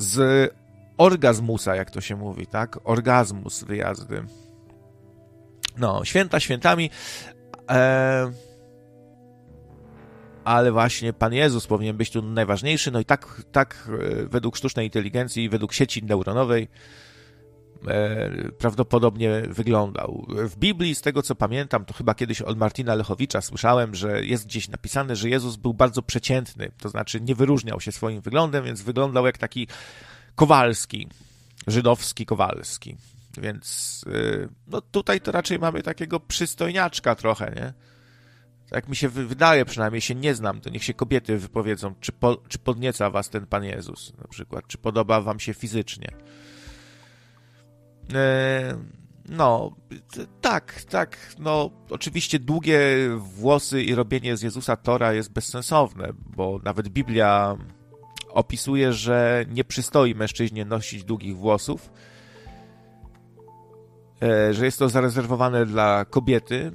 z orgazmusa, jak to się mówi, tak? Orgazmus, wyjazdy. No, święta świętami, ale właśnie Pan Jezus powinien być tu najważniejszy, no i tak według sztucznej inteligencji, według sieci neuronowej prawdopodobnie wyglądał. W Biblii, z tego co pamiętam, to chyba kiedyś od Martina Lechowicza słyszałem, że jest gdzieś napisane, że Jezus był bardzo przeciętny, to znaczy nie wyróżniał się swoim wyglądem, więc wyglądał jak taki Kowalski, żydowski Kowalski. Więc no tutaj to raczej mamy takiego przystojniaczka trochę, nie? Tak mi się wydaje, przynajmniej się nie znam, to niech się kobiety wypowiedzą, czy podnieca was ten Pan Jezus na przykład, czy podoba wam się fizycznie. No, tak, no oczywiście długie włosy i robienie z Jezusa tora jest bezsensowne, bo nawet Biblia opisuje, że nie przystoi mężczyźnie nosić długich włosów, że jest to zarezerwowane dla kobiety,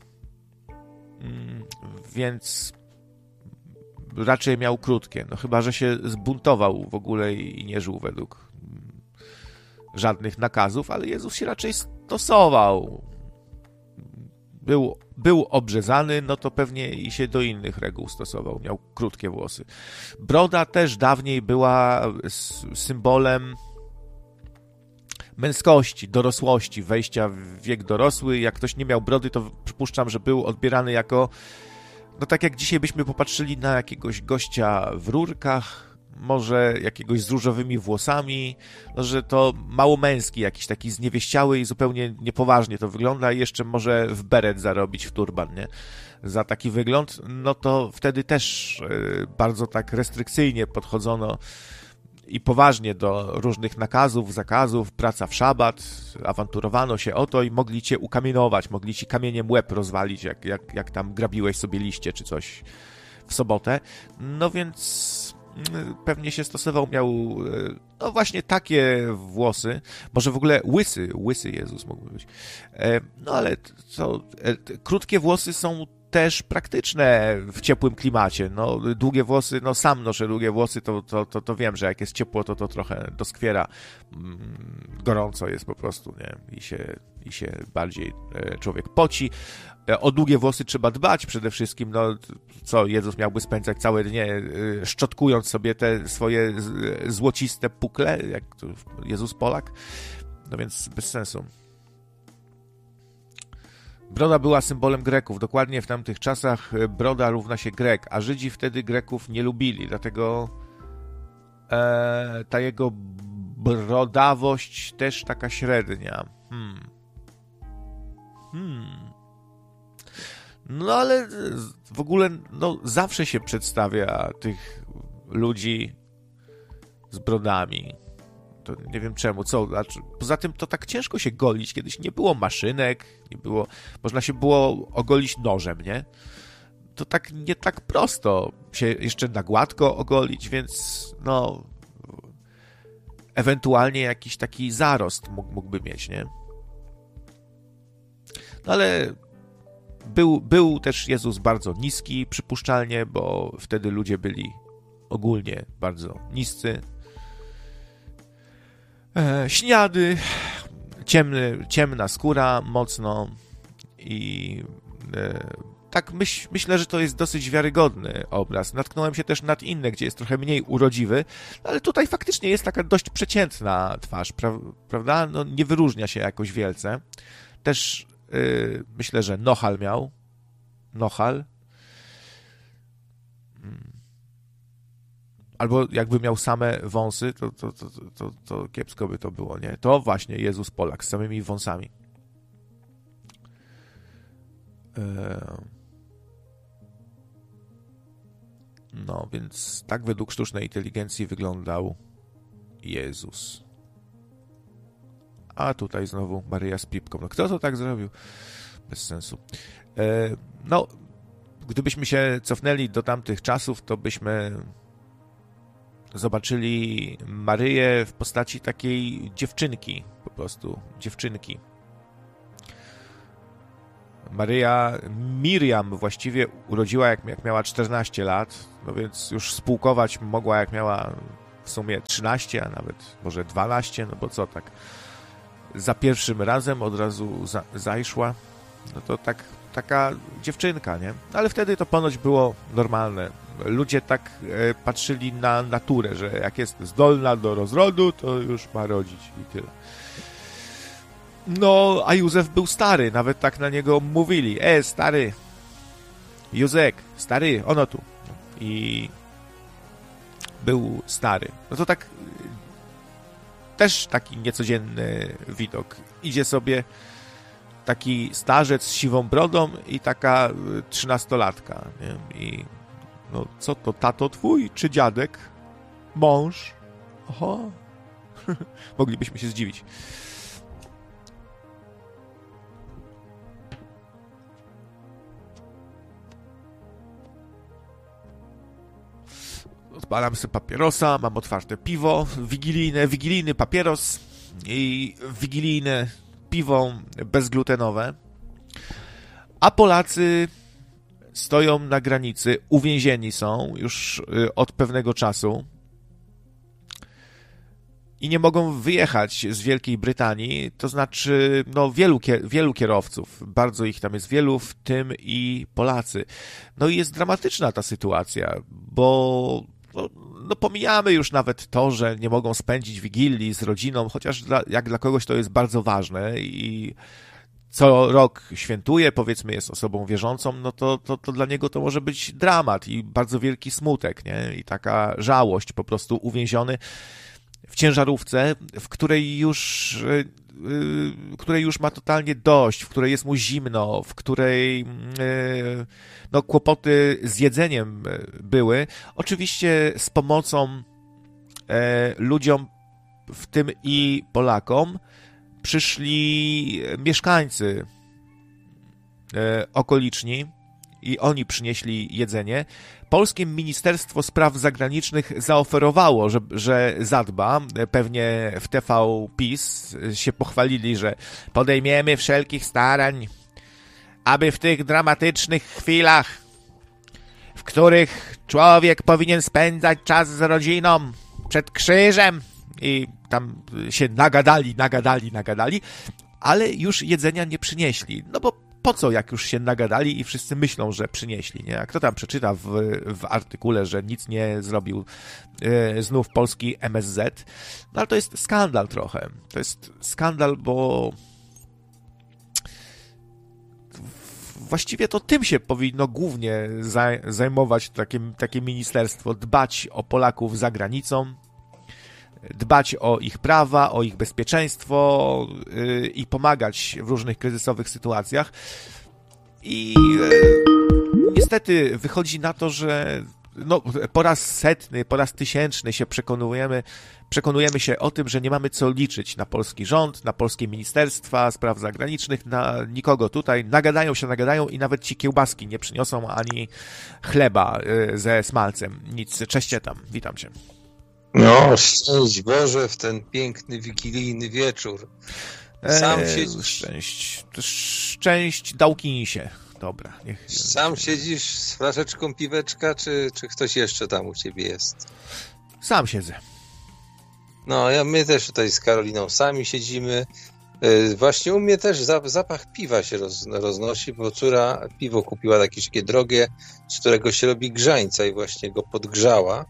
więc raczej miał krótkie, no chyba że się zbuntował w ogóle i nie żył według żadnych nakazów, ale Jezus się raczej stosował. Był obrzezany, no to pewnie i się do innych reguł stosował. Miał krótkie włosy. Broda też dawniej była symbolem męskości, dorosłości, wejścia w wiek dorosły. Jak ktoś nie miał brody, to przypuszczam, że był odbierany jako, no tak jak dzisiaj byśmy popatrzyli na jakiegoś gościa w rurkach, może jakiegoś z różowymi włosami, no że to mało męski, jakiś taki zniewieściały i zupełnie niepoważnie to wygląda i jeszcze może w beret zarobić, w turban, nie? Za taki wygląd, no to wtedy też bardzo tak restrykcyjnie podchodzono i poważnie do różnych nakazów, zakazów, praca w szabat, awanturowano się o to i mogli cię ukamienować, mogli ci kamieniem łeb rozwalić, jak tam grabiłeś sobie liście czy coś w sobotę. No więc pewnie się stosował, miał no właśnie takie włosy, może w ogóle łysy Jezus mógłby być. No ale co, krótkie włosy są też praktyczne w ciepłym klimacie. No, długie włosy, no sam noszę długie włosy, to wiem, że jak jest ciepło, to trochę doskwiera. Gorąco jest po prostu, nie? I się bardziej człowiek poci. O długie włosy trzeba dbać przede wszystkim, no co, Jezus miałby spędzać całe dnie szczotkując sobie te swoje złociste pukle, jak to Jezus Polak, no więc bez sensu. Broda była symbolem Greków, dokładnie w tamtych czasach broda równa się Grek, a Żydzi wtedy Greków nie lubili, dlatego ta jego brodawość też taka średnia. No ale w ogóle no, zawsze się przedstawia tych ludzi z brodami. To nie wiem czemu, co? Znaczy, poza tym to tak ciężko się golić. Kiedyś nie było maszynek, nie było, można się było ogolić nożem, nie? To tak nie tak prosto się jeszcze na gładko ogolić, więc no ewentualnie jakiś taki zarost mógłby mieć, nie? No ale był też Jezus bardzo niski, przypuszczalnie, bo wtedy ludzie byli ogólnie bardzo niscy. Śniady, ciemna skóra mocno i tak myślę, że to jest dosyć wiarygodny obraz. Natknąłem się też nad inne, gdzie jest trochę mniej urodziwy, ale tutaj faktycznie jest taka dość przeciętna twarz, prawda? No, nie wyróżnia się jakoś wielce. Też myślę, że nohal miał. Nohal. Albo jakby miał same wąsy, to kiepsko by to było, nie? To właśnie Jezus Polak z samymi wąsami. No, więc tak według sztucznej inteligencji wyglądał Jezus. A tutaj znowu Maryja z pipką. No kto to tak zrobił? Bez sensu. No, gdybyśmy się cofnęli do tamtych czasów, to byśmy zobaczyli Maryję w postaci takiej dziewczynki, po prostu dziewczynki. Miriam właściwie urodziła jak miała 14 lat, no więc już spółkować mogła jak miała w sumie 13, a nawet może 12, no bo co tak za pierwszym razem od razu zajszła, no to taka dziewczynka, nie? Ale wtedy to ponoć było normalne. Ludzie tak patrzyli na naturę, że jak jest zdolna do rozrodu, to już ma rodzić i tyle. No, a Józef był stary, nawet tak na niego mówili. Stary, Józek, stary, ono tu. I był stary. No to tak też taki niecodzienny widok. Idzie sobie taki starzec z siwą brodą i taka 13-latka. Nie? I no, co to, tato twój czy dziadek? Mąż? Oho. Moglibyśmy się zdziwić. Odpalam sobie papierosa, mam otwarte piwo, wigilijny papieros i wigilijne piwo bezglutenowe. A Polacy stoją na granicy, uwięzieni są już od pewnego czasu i nie mogą wyjechać z Wielkiej Brytanii, to znaczy no wielu kierowców, bardzo ich tam jest wielu, w tym i Polacy. No i jest dramatyczna ta sytuacja, bo no pomijamy już nawet to, że nie mogą spędzić Wigilii z rodziną, chociaż jak dla kogoś to jest bardzo ważne i co rok świętuje, powiedzmy jest osobą wierzącą, no to dla niego to może być dramat i bardzo wielki smutek, nie? I taka żałość, po prostu uwięziony w ciężarówce, w której już ma totalnie dość, w której jest mu zimno, w której no, kłopoty z jedzeniem były. Oczywiście z pomocą ludziom, w tym i Polakom, przyszli mieszkańcy okoliczni i oni przynieśli jedzenie. Polskie Ministerstwo Spraw Zagranicznych zaoferowało, że zadba. Pewnie w TV PiS się pochwalili, że podejmiemy wszelkich starań, aby w tych dramatycznych chwilach, w których człowiek powinien spędzać czas z rodziną przed krzyżem, i tam się nagadali, ale już jedzenia nie przynieśli. No bo po co, jak już się nagadali i wszyscy myślą, że przynieśli, nie? A kto tam przeczyta w artykule, że nic nie zrobił znów polski MSZ? No ale to jest skandal trochę. To jest skandal, bo właściwie to tym się powinno głównie zajmować takie ministerstwo, dbać o Polaków za granicą, dbać o ich prawa, o ich bezpieczeństwo i pomagać w różnych kryzysowych sytuacjach. I niestety wychodzi na to, że no, po raz setny, po raz tysięczny się przekonujemy się o tym, że nie mamy co liczyć na polski rząd, na polskie ministerstwa spraw zagranicznych, na nikogo tutaj. Nagadają i nawet ci kiełbaski nie przyniosą ani chleba ze smalcem. Nic. Cześć tam, witam cię. No, szczęść Boże w ten piękny, wigilijny wieczór. Sam siedzisz... Szczęść Dawkinsie. Dobra. Sam siedzisz z flaszeczką piweczka, czy ktoś jeszcze tam u ciebie jest? Sam siedzę. No, my też tutaj z Karoliną sami siedzimy. Właśnie u mnie też zapach piwa się roznosi, bo córa piwo kupiła takie drogie, z którego się robi grzańca i właśnie go podgrzała.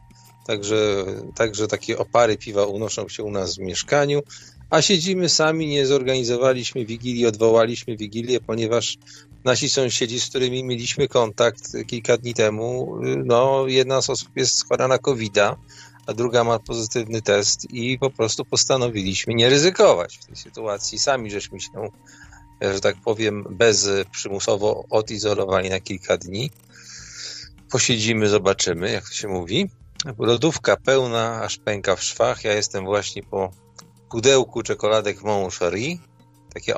Także takie opary piwa unoszą się u nas w mieszkaniu, a siedzimy sami, nie zorganizowaliśmy Wigilii, odwołaliśmy Wigilię, ponieważ nasi sąsiedzi, z którymi mieliśmy kontakt kilka dni temu, no jedna z osób jest chora na COVID-a, a druga ma pozytywny test i po prostu postanowiliśmy nie ryzykować w tej sytuacji. Sami żeśmy się, że tak powiem, przymusowo odizolowali na kilka dni. Posiedzimy, zobaczymy, jak to się mówi. Lodówka pełna, aż pęka w szwach. Ja jestem właśnie po pudełku czekoladek Mon Cherie, takie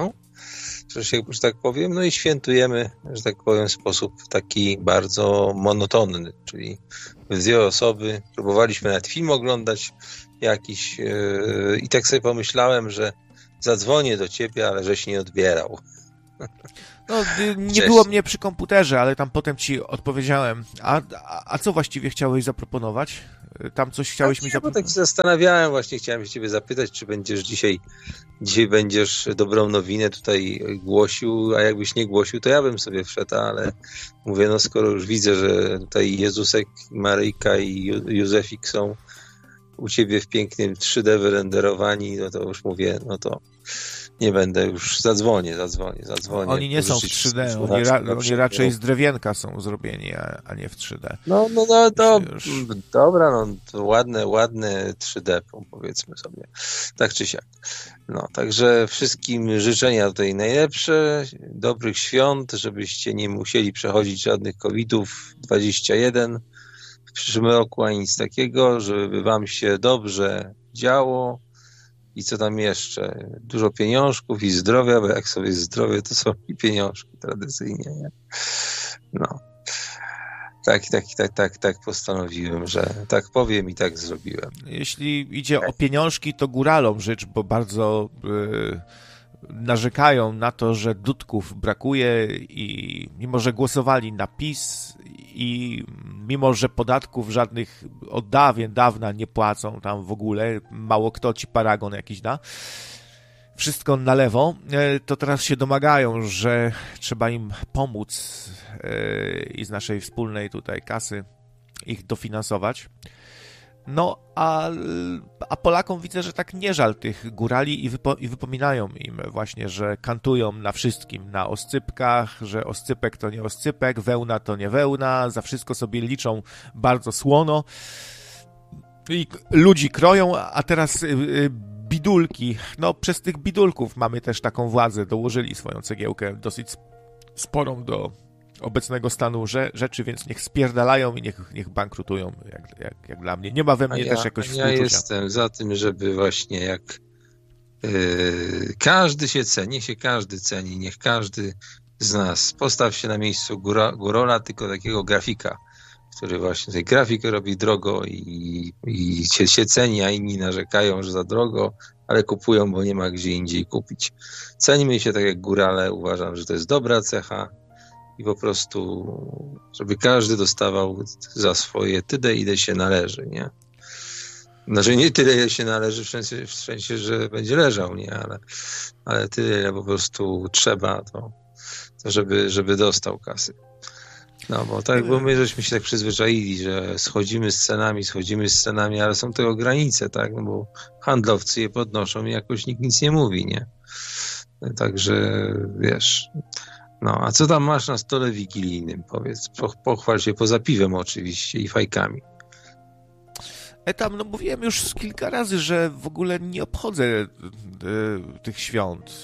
że tak powiem, no i świętujemy, że tak powiem, w sposób taki bardzo monotonny, czyli w dwie osoby. Próbowaliśmy nawet film oglądać jakiś i tak sobie pomyślałem, że zadzwonię do ciebie, ale żeś nie odbierał. No, nie było mnie przy komputerze, ale tam potem ci odpowiedziałem. A co właściwie chciałeś zaproponować? Tam coś chciałeś mi zapytać? Tak się zastanawiałem, właśnie chciałem się ciebie zapytać, czy będziesz dzisiaj będziesz dobrą nowinę tutaj głosił, a jakbyś nie głosił, to ja bym sobie wszedł, ale mówię, no skoro już widzę, że tutaj Jezusek, Maryjka i Józefik są u ciebie w pięknym 3D wyrenderowani, no to już mówię, no to nie będę już, zadzwonię. Oni nie są w 3D, oni raczej z drewienka są zrobieni, a nie w 3D. No, dobra, no to ładne 3D, powiedzmy sobie, tak czy siak. No, także wszystkim życzenia tutaj najlepsze, dobrych świąt, żebyście nie musieli przechodzić żadnych COVID-ów 21 w przyszłym roku, ani nic takiego, żeby wam się dobrze działo. I co tam jeszcze? Dużo pieniążków i zdrowia, bo jak sobie zdrowie, to są i pieniążki tradycyjnie, nie? No. Tak postanowiłem, że tak powiem i tak zrobiłem. Jeśli idzie o pieniążki, to góralom życz, bo bardzo narzekają na to, że dudków brakuje i mimo, że głosowali na PiS i mimo, że podatków żadnych od dawna nie płacą tam w ogóle, mało kto ci paragon jakiś da, wszystko na lewo, to teraz się domagają, że trzeba im pomóc i z naszej wspólnej tutaj kasy ich dofinansować. No, a Polakom widzę, że tak nie żal tych górali i wypominają im właśnie, że kantują na wszystkim, na oscypkach, że oscypek to nie oscypek, wełna to nie wełna, za wszystko sobie liczą bardzo słono i ludzi kroją, a teraz bidulki, no przez tych bidulków mamy też taką władzę, dołożyli swoją cegiełkę dosyć sporą do obecnego stanu rzeczy, więc niech spierdalają i niech bankrutują, jak dla mnie. Nie ma we mnie też jakoś współczucia. Ja jestem za tym, żeby właśnie jak każdy się ceni, niech się każdy ceni, niech każdy z nas postaw się na miejscu górola, tylko takiego grafika, który właśnie tej grafikę robi drogo i się ceni, a inni narzekają, że za drogo, ale kupują, bo nie ma gdzie indziej kupić. Cenimy się tak jak górale, uważam, że to jest dobra cecha, i po prostu, żeby każdy dostawał za swoje tyle, ile się należy, nie? Znaczy nie tyle, ile się należy, w sensie, że będzie leżał, nie? Ale tyle, ile po prostu trzeba, to żeby dostał kasy. No, bo my żeśmy się tak przyzwyczaili, że schodzimy z cenami, ale są tego granice, tak? No bo handlowcy je podnoszą i jakoś nikt nic nie mówi, nie? Także, wiesz... No, a co tam masz na stole wigilijnym? Powiedz, pochwal się poza piwem oczywiście i fajkami. Tam, no mówiłem już kilka razy, że w ogóle nie obchodzę tych świąt,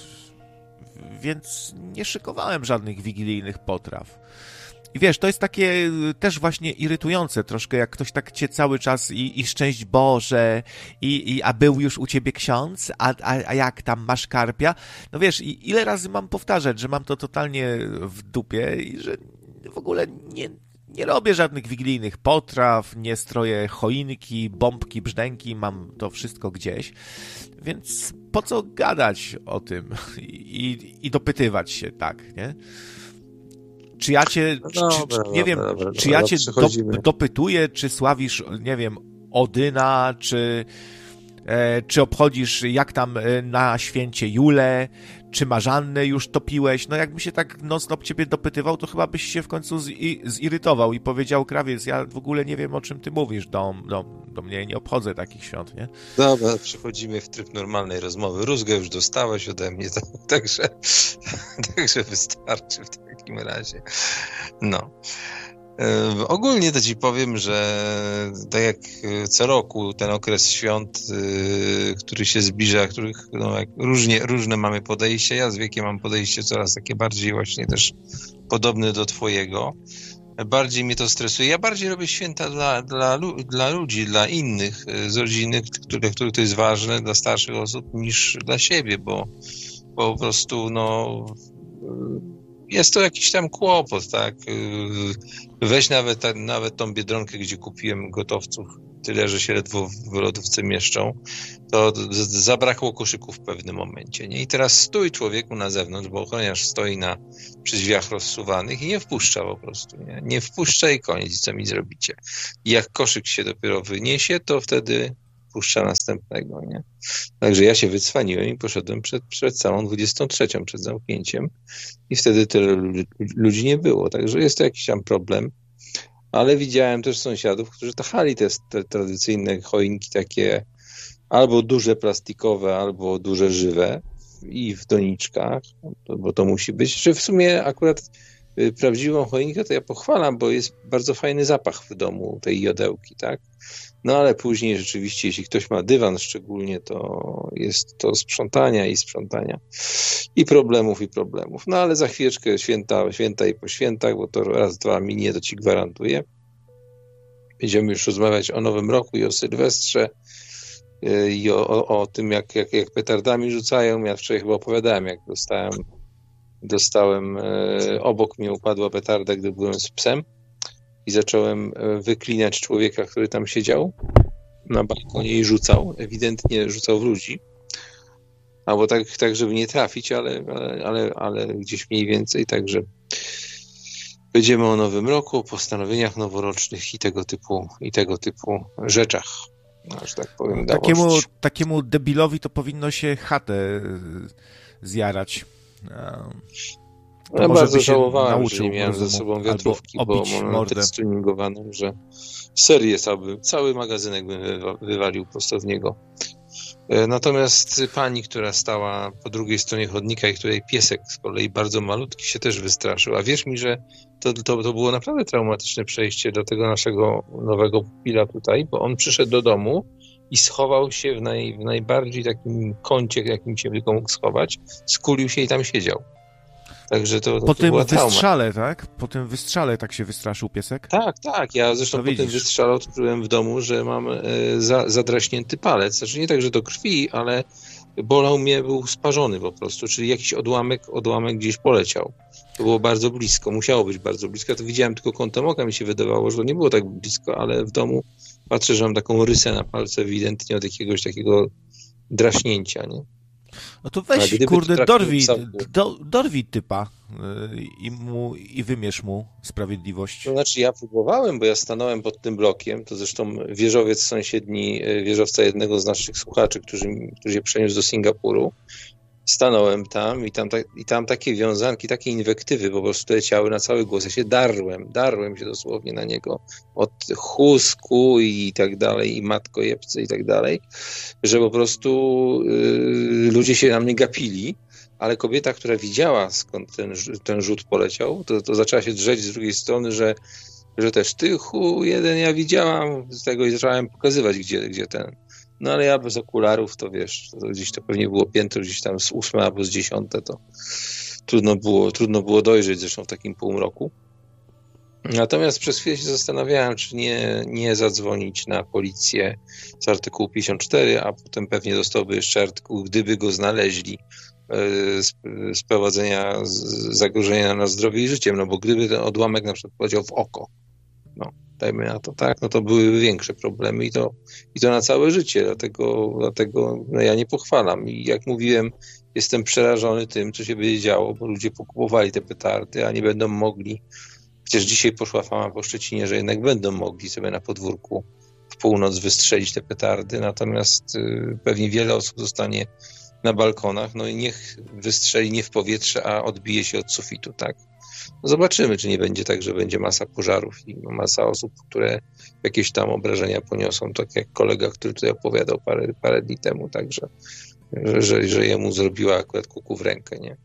więc nie szykowałem żadnych wigilijnych potraw. I wiesz, to jest takie też właśnie irytujące troszkę, jak ktoś tak cię cały czas i szczęść Boże, a był już u ciebie ksiądz, a jak tam masz karpia? No wiesz, ile razy mam powtarzać, że mam to totalnie w dupie i że w ogóle nie robię żadnych wigilijnych potraw, nie stroję choinki, bombki, brzdęki, mam to wszystko gdzieś, więc po co gadać o tym i dopytywać się, tak, nie? Czy ja cię, czy ja cię dopytuję, czy sławisz, nie wiem, Odyna, czy obchodzisz jak tam na święcie Julę, czy Marzannę już topiłeś? No jakbym się tak non-stop ciebie dopytywał, to chyba byś się w końcu zirytował i powiedział, krawiec, ja w ogóle nie wiem, o czym ty mówisz, do mnie nie obchodzę takich świąt, nie? Dobra, przechodzimy w tryb normalnej rozmowy. Rózgę już dostałeś ode mnie, także wystarczy w takim razie. No. Ogólnie to ci powiem, że tak jak co roku ten okres świąt, który się zbliża, których różne mamy podejście, ja z wiekiem mam podejście coraz takie bardziej właśnie też podobne do twojego. Bardziej mnie to stresuje. Ja bardziej robię święta dla ludzi, dla innych z rodziny, których to jest ważne, dla starszych osób, niż dla siebie, bo po prostu jest to jakiś tam kłopot, tak? Weź nawet tą Biedronkę, gdzie kupiłem gotowców, tyle, że się ledwo w lodówce mieszczą, to zabrakło koszyków w pewnym momencie, nie? I teraz stój człowieku na zewnątrz, bo ochroniarz stoi przy drzwiach rozsuwanych i nie wpuszcza po prostu, nie? Nie wpuszcza i koniec, co mi zrobicie? I jak koszyk się dopiero wyniesie, to wtedy puszcza następnego, nie? Także ja się wycwaniłem i poszedłem przed całą 23, przed zamknięciem i wtedy tyle ludzi nie było, także jest to jakiś tam problem, ale widziałem też sąsiadów, którzy tachali te tradycyjne choinki takie albo duże plastikowe, albo duże żywe i w doniczkach, bo to musi być, że w sumie akurat prawdziwą choinkę to ja pochwalam, bo jest bardzo fajny zapach w domu tej jodełki, tak? No ale później rzeczywiście, jeśli ktoś ma dywan szczególnie, to jest to sprzątania i problemów. No ale za chwileczkę święta i po świętach, bo to raz, dwa minie, to ci gwarantuję. Będziemy już rozmawiać o Nowym Roku i o Sylwestrze i o tym, jak petardami rzucają. Ja wczoraj chyba opowiadałem, jak dostałem obok mnie upadła petarda, gdy byłem z psem i zacząłem wyklinać człowieka, który tam siedział na balkonie i ewidentnie rzucał w ludzi. Albo tak żeby nie trafić, ale gdzieś mniej więcej, także będziemy o Nowym Roku, o postanowieniach noworocznych i tego typu rzeczach. Że tak powiem, takiemu debilowi to powinno się chatę zjarać. Ja bardzo żałowałem, że nie miałem ze sobą wiatrówki, bo mam test tuningowaną, że serię cały magazynek bym wywalił prosto w niego. Natomiast pani, która stała po drugiej stronie chodnika i której piesek z kolei bardzo malutki się też wystraszył. A wierz mi, że to było naprawdę traumatyczne przejście do tego naszego nowego pupila tutaj, bo on przyszedł do domu i schował się w najbardziej takim kącie, jakim się tylko mógł schować, skulił się i tam siedział. Także to po tym była wystrzale, tak? Po tym wystrzale tak się wystraszył piesek? Tak. Ja zresztą po tym wystrzale odkryłem w domu, że mam zadraśnięty palec. Znaczy nie tak, że do krwi, ale bolał mnie, był sparzony po prostu, czyli jakiś odłamek gdzieś poleciał. To było bardzo blisko, musiało być bardzo blisko. Ja to widziałem tylko kątem oka, mi się wydawało, że to nie było tak blisko, ale w domu patrzę, że mam taką rysę na palce ewidentnie od jakiegoś takiego draśnięcia, nie? No to weź, kurde, dorwij typa i wymierz mu sprawiedliwość. To znaczy ja próbowałem, bo ja stanąłem pod tym blokiem, to zresztą wieżowiec sąsiedni, wieżowca jednego z naszych słuchaczy, który się przeniósł do Singapuru. Stanąłem tam i tam takie wiązanki, takie inwektywy po prostu leciały na cały głos. Ja się darłem się dosłownie na niego od chusku i tak dalej, i matkojebce i tak dalej, że po prostu ludzie się na mnie gapili, ale kobieta, która widziała, skąd ten rzut poleciał, to zaczęła się drzeć z drugiej strony, że też ty jeden ja widziałam z tego i zacząłem pokazywać, gdzie ten. No ale ja bez okularów, to wiesz, to gdzieś to pewnie było piętro, gdzieś tam z 8 albo z 10, to trudno było dojrzeć zresztą w takim półmroku. Natomiast przez chwilę się zastanawiałem, czy nie zadzwonić na policję z artykułu 54, a potem pewnie dostałby jeszcze artykuł, gdyby go znaleźli, z prowadzenia zagrożenia na zdrowie i życiem, no bo gdyby ten odłamek na przykład poleciał w oko, no dajmy na to, tak, no to byłyby większe problemy i to na całe życie, dlatego no ja nie pochwalam i jak mówiłem, jestem przerażony tym, co się będzie działo, bo ludzie pokupowali te petardy, a nie będą mogli, chociaż dzisiaj poszła fama po Szczecinie, że jednak będą mogli sobie na podwórku w północ wystrzelić te petardy, natomiast pewnie wiele osób zostanie na balkonach, no i niech wystrzeli nie w powietrze, a odbije się od sufitu, tak. No zobaczymy, czy nie będzie tak, że będzie masa pożarów i masa osób, które jakieś tam obrażenia poniosą, tak jak kolega, który tutaj opowiadał parę dni temu, także, że jemu zrobiła akurat kuku w rękę, nie?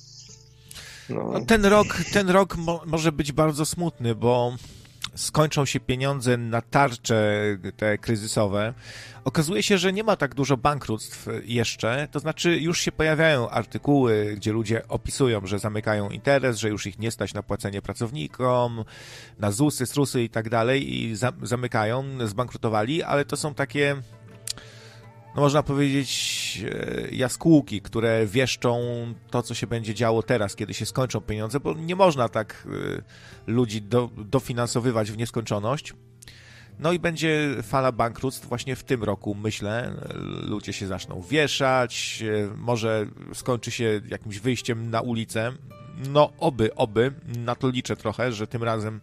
No, ten rok może być bardzo smutny, bo skończą się pieniądze na tarcze te kryzysowe. Okazuje się, że nie ma tak dużo bankructw jeszcze, to znaczy już się pojawiają artykuły, gdzie ludzie opisują, że zamykają interes, że już ich nie stać na płacenie pracownikom, na ZUS-y, SRUS-y i tak dalej i zamykają, zbankrutowali, ale to są takie, no można powiedzieć, jakieś jaskółki, które wieszczą to, co się będzie działo teraz, kiedy się skończą pieniądze, bo nie można tak ludzi dofinansowywać w nieskończoność. No i będzie fala bankructw właśnie w tym roku, myślę. Ludzie się zaczną wieszać, może skończy się jakimś wyjściem na ulicę. No oby, na to liczę trochę, że tym razem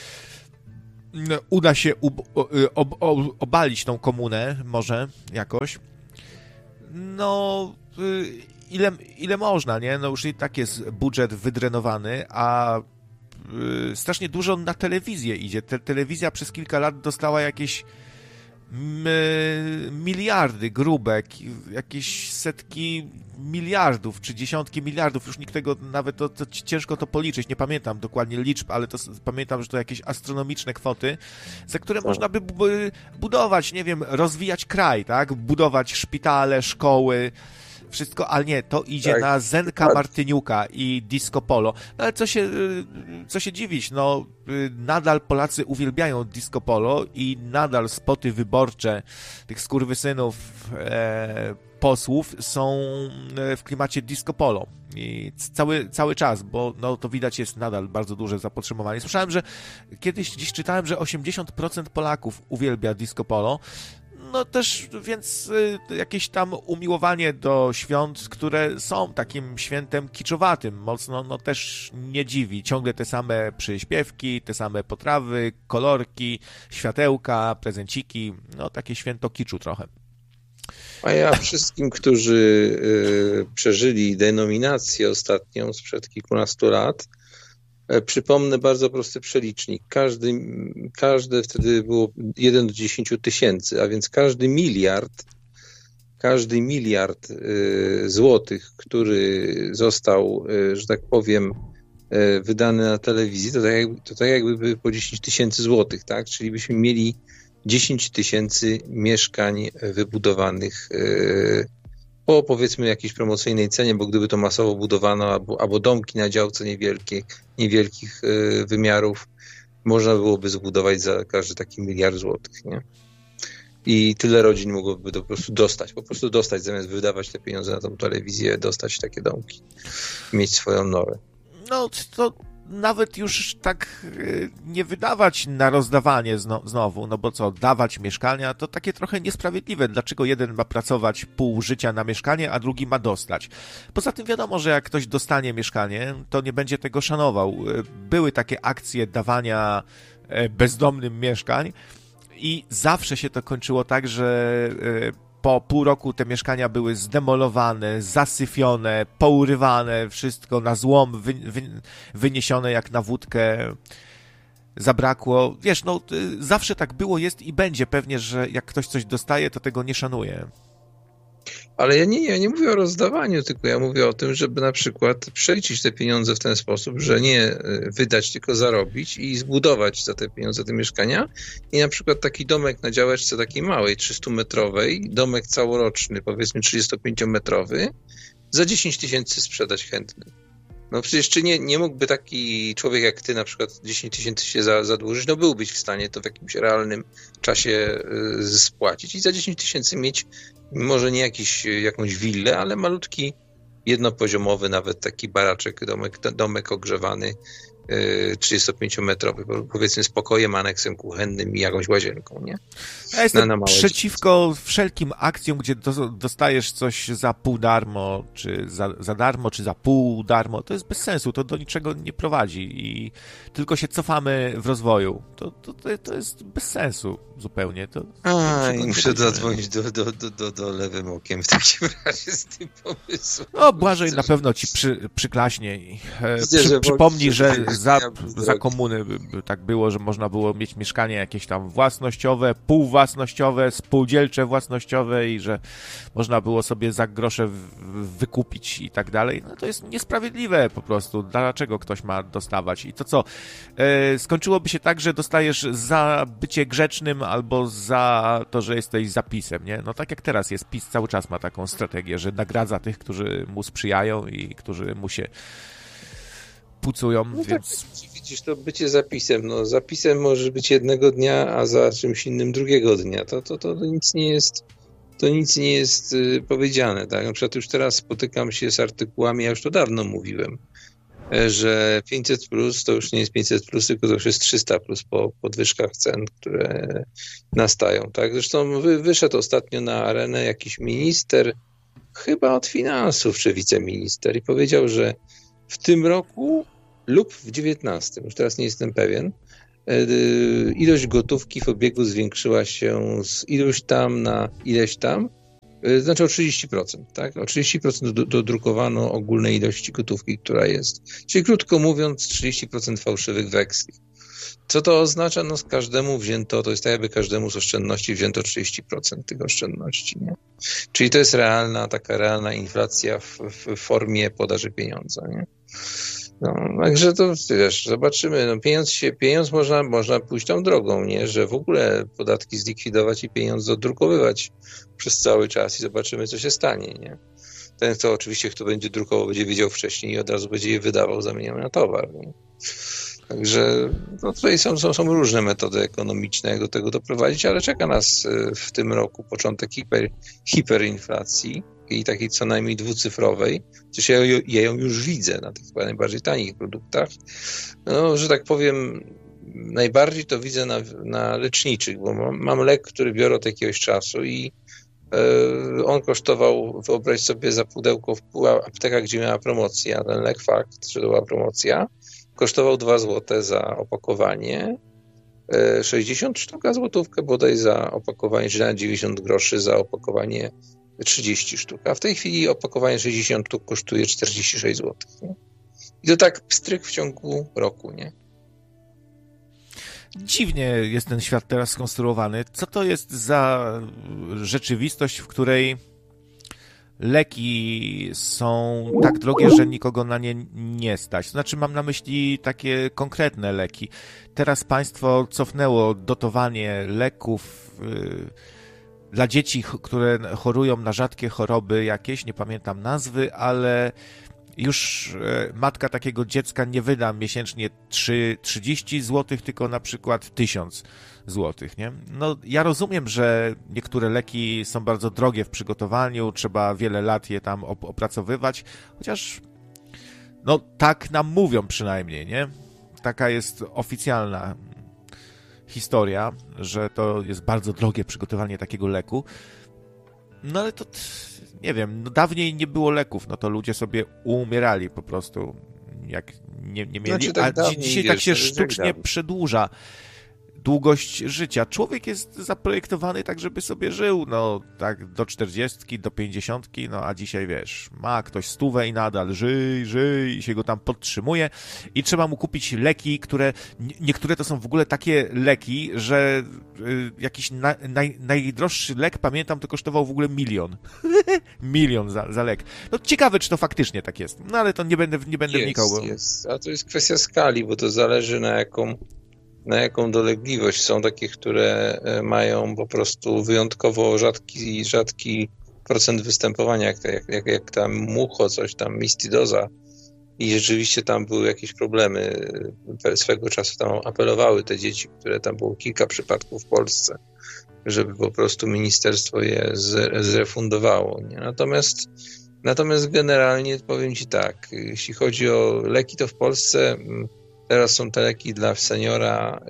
uda się obalić tą komunę, może jakoś. No, ile można, nie? No już i tak jest budżet wydrenowany, a strasznie dużo na telewizję idzie. Telewizja przez kilka lat dostała jakieś miliardy grube, jakieś setki miliardów, czy dziesiątki miliardów, już nikt tego, nawet to ciężko to policzyć, nie pamiętam dokładnie liczb, ale to pamiętam, że to jakieś astronomiczne kwoty, za które można by budować, nie wiem, rozwijać kraj, tak? Budować szpitale, szkoły, wszystko, ale nie, to idzie tak na Zenka Martyniuka i Disco Polo. No ale co się dziwić, no nadal Polacy uwielbiają Disco Polo i nadal spoty wyborcze tych skurwysynów posłów są w klimacie Disco Polo. I cały czas, bo no, to widać jest nadal bardzo duże zapotrzebowanie. Słyszałem, że kiedyś gdzieś czytałem, że 80% Polaków uwielbia Disco Polo. No też, więc jakieś tam umiłowanie do świąt, które są takim świętem kiczowatym, mocno, no też nie dziwi. Ciągle te same przyśpiewki, te same potrawy, kolorki, światełka, prezenciki, no takie święto kiczu trochę. A ja wszystkim, którzy przeżyli denominację ostatnią sprzed kilkunastu lat, przypomnę bardzo prosty przelicznik. Każdy wtedy było 1 do 10 tysięcy, a więc każdy miliard złotych, który został, że tak powiem, wydany na telewizji, to tak jakby po 10 tysięcy złotych, tak? Czyli byśmy mieli 10 tysięcy mieszkań wybudowanych po, powiedzmy, jakiejś promocyjnej cenie, bo gdyby to masowo budowano, albo domki na działce niewielkich wymiarów, można byłoby zbudować za każdy taki miliard złotych, nie? I tyle rodzin mogłoby to po prostu dostać, zamiast wydawać te pieniądze na tą telewizję, dostać takie domki, mieć swoją norę. No, to nawet już tak nie wydawać na rozdawanie znowu, no bo co, dawać mieszkania, to takie trochę niesprawiedliwe. Dlaczego jeden ma pracować pół życia na mieszkanie, a drugi ma dostać? Poza tym wiadomo, że jak ktoś dostanie mieszkanie, to nie będzie tego szanował. Były takie akcje dawania bezdomnym mieszkań i zawsze się to kończyło tak, że po pół roku te mieszkania były zdemolowane, zasyfione, pourywane, wszystko na złom, wyniesione jak na wódkę. Zabrakło. Wiesz, no zawsze tak było, jest i będzie pewnie, że jak ktoś coś dostaje, to tego nie szanuje. Ale ja nie mówię o rozdawaniu, tylko ja mówię o tym, żeby na przykład przeliczyć te pieniądze w ten sposób, że nie wydać, tylko zarobić i zbudować za te pieniądze te mieszkania. I na przykład taki domek na działeczce takiej małej, 300-metrowej, domek całoroczny, powiedzmy 35-metrowy, za 10 tysięcy sprzedać chętny. No przecież czy nie mógłby taki człowiek jak ty na przykład 10 tysięcy się zadłużyć, no byłbyś w stanie to w jakimś realnym czasie spłacić i za 10 tysięcy mieć może nie jakąś willę, ale malutki, jednopoziomowy nawet taki baraczek, domek ogrzewany, 35-metrowy, powiedzmy z pokojem, aneksem kuchennym i jakąś łazienką, nie? Ja jestem przeciwko wszelkim akcjom, gdzie dostajesz coś za pół darmo, czy za darmo, czy za pół darmo. To jest bez sensu, to do niczego nie prowadzi i tylko się cofamy w rozwoju. To jest bez sensu zupełnie. Muszę zadzwonić do lewym okiem w takim razie z tym pomysłem. No, Błażej na pewno ci przyklaśnie i przypomni, że za komuny tak było, że można było mieć mieszkanie jakieś tam własnościowe, półwłasnościowe, spółdzielcze własnościowe i że można było sobie za grosze wykupić i tak dalej. No to jest niesprawiedliwe po prostu. Dlaczego ktoś ma dostawać? I to co? Skończyłoby się tak, że dostajesz za bycie grzecznym albo za to, że jesteś zapisem, nie? No tak jak teraz jest. PiS cały czas ma taką strategię, że nagradza tych, którzy mu sprzyjają i którzy mu się pucują, no więc... Tak, widzisz, to bycie zapisem. No, zapisem może być jednego dnia, a za czymś innym drugiego dnia. To nic nie jest to nic nie jest powiedziane. Tak? Na przykład już teraz spotykam się z artykułami, ja już to dawno mówiłem, że 500 plus to już nie jest 500 plus, tylko to już jest 300 plus po podwyżkach cen, które nastają. Tak? Zresztą wyszedł ostatnio na arenę jakiś minister, chyba od finansów, czy wiceminister, i powiedział, że w tym roku lub w 19, już teraz nie jestem pewien, ilość gotówki w obiegu zwiększyła się z iluś tam na ileś tam, znaczy o 30%, tak? O 30% dodrukowano ogólnej ilości gotówki, która jest. Czyli krótko mówiąc, 30% fałszywych weksli. Co to oznacza? No z każdemu wzięto, to jest tak jakby każdemu z oszczędności wzięto 30% tych oszczędności, nie? Czyli to jest taka realna inflacja w formie podaży pieniądza, nie? No, także to wiesz, zobaczymy. No, pieniądz można pójść tą drogą, nie? Że w ogóle podatki zlikwidować i pieniądz dodrukowywać przez cały czas i zobaczymy, co się stanie, nie? Ten, kto będzie drukował, będzie wiedział wcześniej i od razu będzie je wydawał, zamieniał na towar, nie? Także no, tutaj są różne metody ekonomiczne, jak do tego doprowadzić, ale czeka nas w tym roku początek hiperinflacji i takiej co najmniej dwucyfrowej, chociaż ja ją już widzę na tych chyba najbardziej tanich produktach, no, że tak powiem, najbardziej to widzę na leczniczych, bo mam lek, który biorę od jakiegoś czasu i on kosztował, wyobraź sobie, za pudełko w aptekach, gdzie miała promocję, a ten lek, fakt, że to była promocja, kosztował 2 zł za opakowanie, 60 sztuk, a złotówkę bodaj za opakowanie, czy nawet 90 groszy za opakowanie 30 sztuk. A w tej chwili opakowanie 60 sztuk kosztuje 46 zł. Nie? I to tak pstryk w ciągu roku, nie? Dziwnie jest ten świat teraz skonstruowany. Co to jest za rzeczywistość, w której leki są tak drogie, że nikogo na nie nie stać? Znaczy mam na myśli takie konkretne leki. Teraz państwo cofnęło dotowanie leków dla dzieci, które chorują na rzadkie choroby jakieś, nie pamiętam nazwy, ale już matka takiego dziecka nie wyda miesięcznie 30 zł, tylko na przykład 1000 zł, nie? No, ja rozumiem, że niektóre leki są bardzo drogie w przygotowaniu, trzeba wiele lat je tam opracowywać, chociaż no tak nam mówią przynajmniej, nie? Taka jest oficjalna historia, że to jest bardzo drogie przygotowanie takiego leku. No ale to nie wiem, no dawniej nie było leków, no to ludzie sobie umierali po prostu, jak nie mieli, znaczy, tak a dzisiaj tak się sztucznie przedłuża długość życia. Człowiek jest zaprojektowany tak, żeby sobie żył, no tak do 40, do 50, no a dzisiaj wiesz, ma ktoś 100 i nadal żyj i się go tam podtrzymuje i trzeba mu kupić leki, które, niektóre to są w ogóle takie leki, że jakiś najdroższy lek, pamiętam, to kosztował w ogóle 1 000 000. 1 000 000 za lek. No ciekawe, czy to faktycznie tak jest, no ale to nie będę wnikał. Bo... Jest, a to jest kwestia skali, bo to zależy na jaką dolegliwość. Są takie, które mają po prostu wyjątkowo rzadki procent występowania, jak tam mucho, coś tam, mistidoza. I rzeczywiście tam były jakieś problemy. Swego czasu tam apelowały te dzieci, które tam było kilka przypadków w Polsce, żeby po prostu ministerstwo je zrefundowało. Nie? Natomiast generalnie powiem Ci tak, jeśli chodzi o leki, to w Polsce teraz są te leki dla seniora,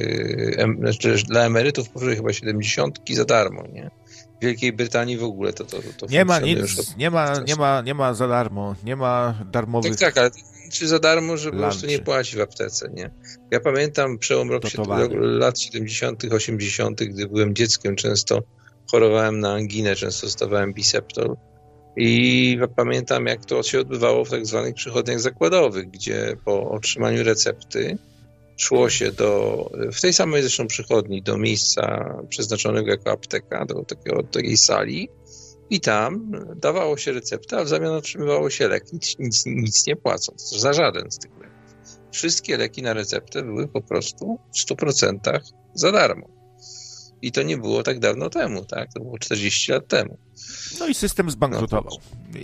dla emerytów powyżej chyba 70 za darmo, nie? W Wielkiej Brytanii w ogóle to nie ma nic, nie ma za darmo, nie ma darmowych... Tak, ale czy za darmo, że po prostu nie płaci w aptece, nie? Ja pamiętam przełom lat 70., 80., gdy byłem dzieckiem, często chorowałem na anginę, często dostawałem Biseptol. I pamiętam, jak to się odbywało w tak zwanych przychodniach zakładowych, gdzie po otrzymaniu recepty szło się w tej samej zresztą przychodni, do miejsca przeznaczonego jako apteka, do takiej sali i tam dawało się receptę, a w zamian otrzymywało się lek, nic nie płacąc, za żaden z tych leków. Wszystkie leki na receptę były po prostu w 100% za darmo. I to nie było tak dawno temu, tak? To było 40 lat temu. No i system zbankrutował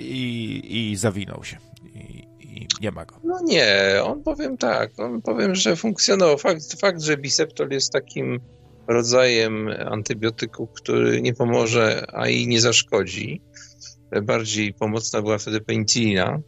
i zawinął się. I nie ma go. No nie, on powiem, że funkcjonował. Fakt, że Biseptol jest takim rodzajem antybiotyku, który nie pomoże, a i nie zaszkodzi. Bardziej pomocna była wtedy penicylina.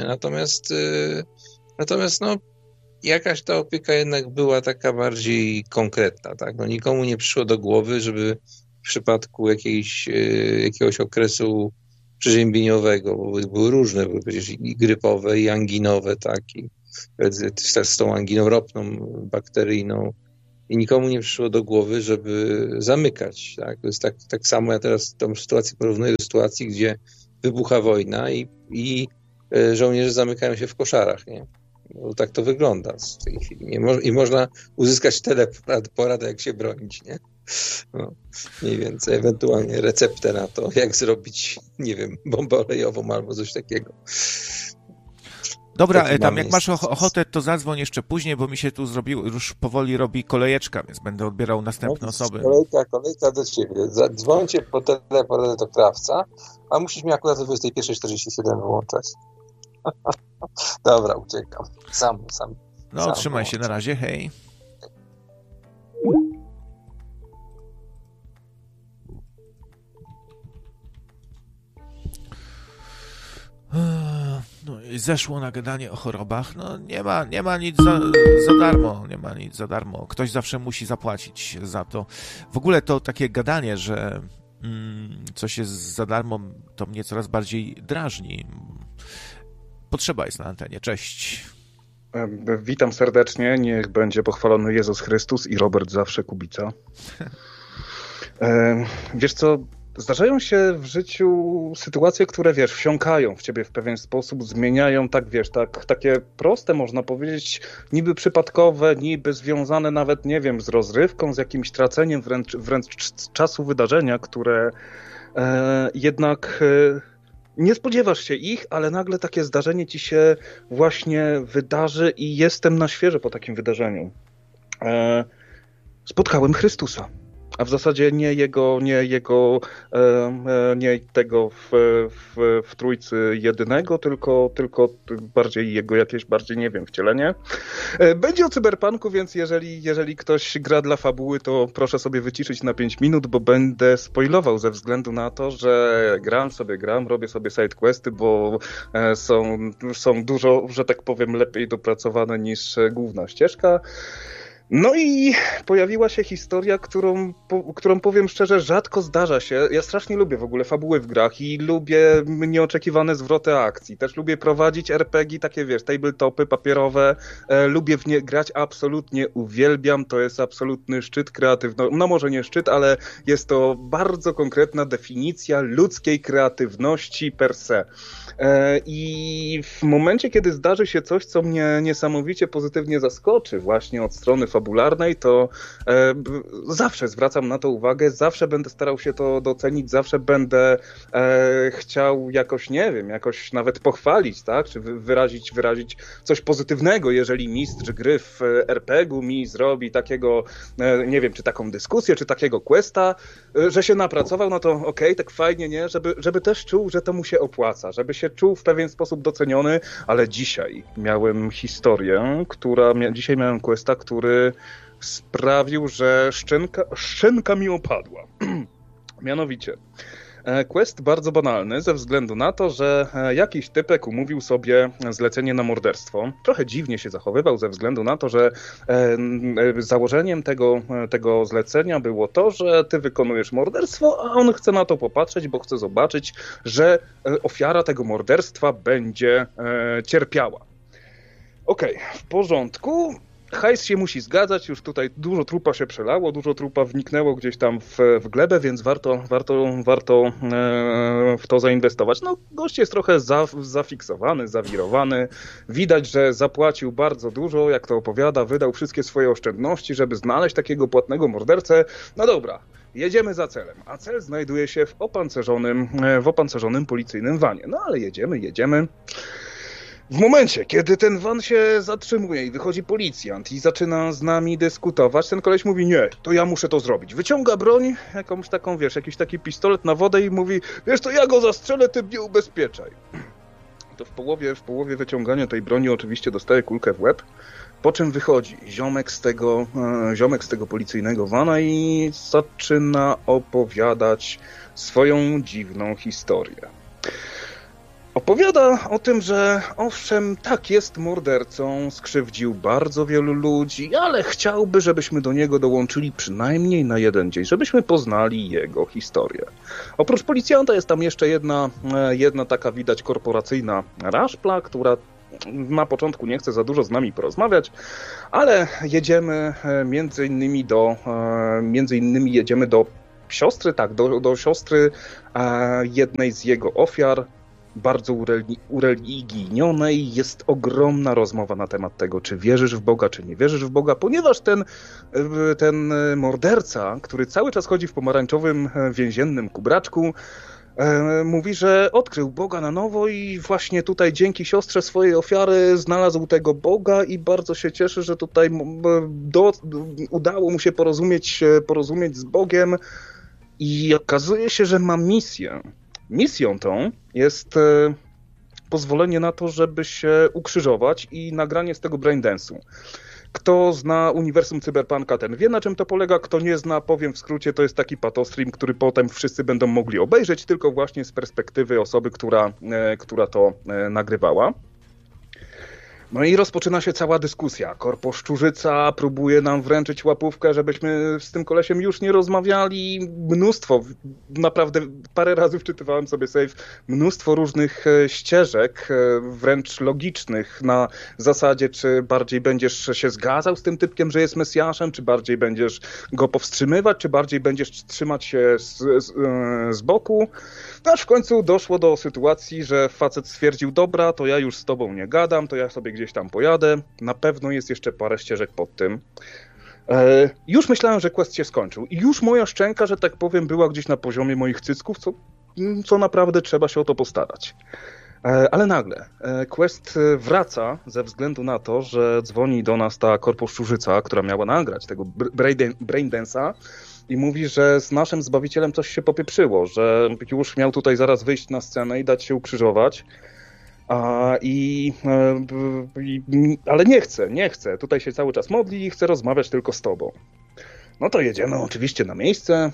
Natomiast no, jakaś ta opieka jednak była taka bardziej konkretna, tak? No, nikomu nie przyszło do głowy, żeby w przypadku jakiegoś okresu przeziębieniowego, bo były różne, były przecież i grypowe, i anginowe, tak? I z tą anginą ropną, bakteryjną. I nikomu nie przyszło do głowy, żeby zamykać, tak? To jest tak samo, ja teraz tą sytuację porównuję do sytuacji, gdzie wybucha wojna i żołnierze zamykają się w koszarach, nie? Bo tak to wygląda w tej chwili. I można uzyskać teleporadę, jak się bronić, nie? No, mniej więcej, ewentualnie receptę na to, jak zrobić, nie wiem, bombę olejową albo coś takiego. Dobra, tam jak masz ochotę, to zadzwoń jeszcze później, bo mi się tu już powoli robi kolejeczka, więc będę odbierał następne osoby. Kolejka do ciebie. Dzwońcie po telefonie do krawca, a musisz mnie akurat o 21:47 wyłączać. Dobra, uciekam. Sam. No, trzymaj się, na razie, hej. No i zeszło na gadanie o chorobach. No nie ma nic za darmo, nie ma nic za darmo. Ktoś zawsze musi zapłacić za to. W ogóle to takie gadanie, że coś jest za darmo, to mnie coraz bardziej drażni. Potrzeba jest na antenie. Cześć. Witam serdecznie. Niech będzie pochwalony Jezus Chrystus i Robert zawsze Kubica. Wiesz co, zdarzają się w życiu sytuacje, które, wiesz, wsiąkają w ciebie w pewien sposób, zmieniają, takie proste, można powiedzieć, niby przypadkowe, niby związane nawet, nie wiem, z rozrywką, z jakimś traceniem wręcz czasu wydarzenia, które jednak nie spodziewasz się ich, ale nagle takie zdarzenie ci się właśnie wydarzy i jestem na świeżo po takim wydarzeniu. Spotkałem Chrystusa. A w zasadzie nie tego w Trójcy jedynego, tylko bardziej jego jakieś, nie wiem, wcielenie. Będzie o cyberpunku, więc jeżeli ktoś gra dla fabuły, to proszę sobie wyciszyć na 5 minut, bo będę spoilował ze względu na to, że gram, robię sobie sidequesty, bo są dużo, że tak powiem, lepiej dopracowane niż główna ścieżka. No i pojawiła się historia, którą powiem szczerze, rzadko zdarza się. Ja strasznie lubię w ogóle fabuły w grach i lubię nieoczekiwane zwroty akcji. Też lubię prowadzić RPG, takie wiesz, tabletopy papierowe. Lubię w nie grać, absolutnie uwielbiam. To jest absolutny szczyt kreatywności. No może nie szczyt, ale jest to bardzo konkretna definicja ludzkiej kreatywności per se. I w momencie, kiedy zdarzy się coś, co mnie niesamowicie pozytywnie zaskoczy właśnie od strony fabularnej, to zawsze zwracam na to uwagę, zawsze będę starał się to docenić, zawsze będę chciał jakoś, nie wiem, jakoś nawet pochwalić, tak, czy wyrazić coś pozytywnego, jeżeli mistrz gry w RPG-u mi zrobi takiego, nie wiem, czy taką dyskusję, czy takiego questa, że się napracował, no to okej, tak fajnie, nie, żeby też czuł, że to mu się opłaca, żeby się czuł w pewien sposób doceniony, ale dzisiaj miałem historię, dzisiaj miałem questa, który sprawił, że szczęka mi opadła. Mianowicie, quest bardzo banalny ze względu na to, że jakiś typek umówił sobie zlecenie na morderstwo. Trochę dziwnie się zachowywał ze względu na to, że założeniem tego zlecenia było to, że ty wykonujesz morderstwo, a on chce na to popatrzeć, bo chce zobaczyć, że ofiara tego morderstwa będzie cierpiała. Okej, w porządku. Hajs się musi zgadzać, już tutaj dużo trupa się przelało, dużo trupa wniknęło gdzieś tam w glebę, więc warto w to zainwestować. No, gość jest trochę zafiksowany, zawirowany. Widać, że zapłacił bardzo dużo, jak to opowiada, wydał wszystkie swoje oszczędności, żeby znaleźć takiego płatnego mordercę. No dobra, jedziemy za celem, a cel znajduje się w opancerzonym policyjnym vanie. No ale jedziemy. W momencie, kiedy ten van się zatrzymuje i wychodzi policjant i zaczyna z nami dyskutować, ten koleś mówi, nie, to ja muszę to zrobić. Wyciąga broń, jakąś taką, wiesz, jakiś taki pistolet na wodę i mówi, wiesz, to ja go zastrzelę, ty mnie ubezpieczaj. To w połowie wyciągania tej broni oczywiście dostaje kulkę w łeb. Po czym wychodzi ziomek z tego policyjnego vana i zaczyna opowiadać swoją dziwną historię. Opowiada o tym, że owszem, tak, jest mordercą, skrzywdził bardzo wielu ludzi, ale chciałby, żebyśmy do niego dołączyli przynajmniej na jeden dzień, żebyśmy poznali jego historię. Oprócz policjanta jest tam jeszcze jedna taka widać korporacyjna raszpla, która na początku nie chce za dużo z nami porozmawiać, ale jedziemy między innymi jedziemy do siostry, tak, do siostry jednej z jego ofiar, bardzo ureligijnionej. Jest ogromna rozmowa na temat tego, czy wierzysz w Boga, czy nie wierzysz w Boga, ponieważ ten morderca, który cały czas chodzi w pomarańczowym więziennym kubraczku, mówi, że odkrył Boga na nowo i właśnie tutaj dzięki siostrze swojej ofiary znalazł tego Boga i bardzo się cieszy, że tutaj udało mu się porozumieć z Bogiem i okazuje się, że ma misję. Misją tą jest pozwolenie na to, żeby się ukrzyżować i nagranie z tego braindance'u. Kto zna uniwersum cyberpunka, ten wie, na czym to polega. Kto nie zna, powiem w skrócie, to jest taki patostream, który potem wszyscy będą mogli obejrzeć, tylko właśnie z perspektywy osoby, która to nagrywała. No i rozpoczyna się cała dyskusja. Korpo Szczurzyca próbuje nam wręczyć łapówkę, żebyśmy z tym kolesiem już nie rozmawiali. Mnóstwo, naprawdę parę razy wczytywałem sobie save, mnóstwo różnych ścieżek, wręcz logicznych, na zasadzie, czy bardziej będziesz się zgadzał z tym typkiem, że jest Mesjaszem, czy bardziej będziesz go powstrzymywać, czy bardziej będziesz trzymać się z boku. Aż w końcu doszło do sytuacji, że facet stwierdził, dobra, to ja już z tobą nie gadam, to ja sobie gdzieś tam pojadę. Na pewno jest jeszcze parę ścieżek pod tym. Już myślałem, że quest się skończył. I już moja szczęka, że tak powiem, była gdzieś na poziomie moich cycków, co naprawdę trzeba się o to postarać. Ale nagle quest wraca ze względu na to, że dzwoni do nas ta Korpo Szczurzyca, która miała nagrać tego braindance'a, i mówi, że z naszym Zbawicielem coś się popieprzyło, że już miał tutaj zaraz wyjść na scenę i dać się ukrzyżować. Ale nie chce. Tutaj się cały czas modli i chce rozmawiać tylko z tobą. No to jedziemy oczywiście na miejsce.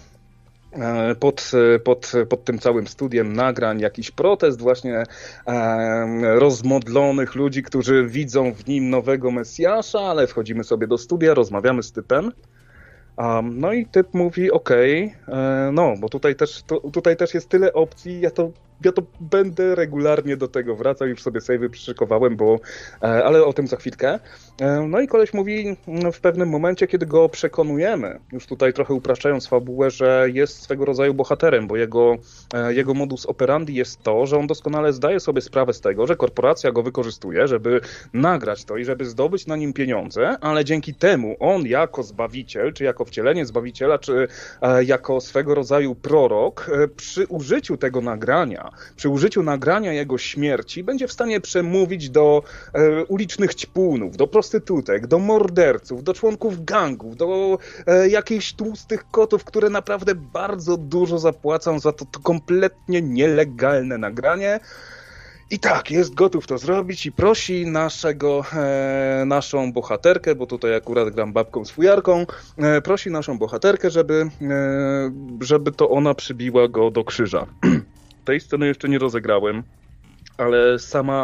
Pod tym całym studiem nagrań jakiś protest właśnie rozmodlonych ludzi, którzy widzą w nim nowego Mesjasza, ale wchodzimy sobie do studia, rozmawiamy z typem. No i typ mówi, okej, no, bo tutaj też jest tyle opcji, ja to będę regularnie do tego wracał, już sobie save'y przyszykowałem, ale o tym za chwilkę. No i koleś mówi w pewnym momencie, kiedy go przekonujemy, już tutaj trochę upraszczając fabułę, że jest swego rodzaju bohaterem, bo jego modus operandi jest to, że on doskonale zdaje sobie sprawę z tego, że korporacja go wykorzystuje, żeby nagrać to i żeby zdobyć na nim pieniądze, ale dzięki temu on jako Zbawiciel, czy jako wcielenie Zbawiciela, czy jako swego rodzaju prorok, przy użyciu tego nagrania, przy użyciu nagrania jego śmierci będzie w stanie przemówić do ulicznych ćpunów, do prostytutek, do morderców, do członków gangów, do jakichś tłustych kotów, które naprawdę bardzo dużo zapłacą za to kompletnie nielegalne nagranie. I tak, jest gotów to zrobić i prosi naszą bohaterkę, bo tutaj akurat gram babką z fujarką, prosi naszą bohaterkę, żeby to ona przybiła go do krzyża. Tej sceny jeszcze nie rozegrałem, ale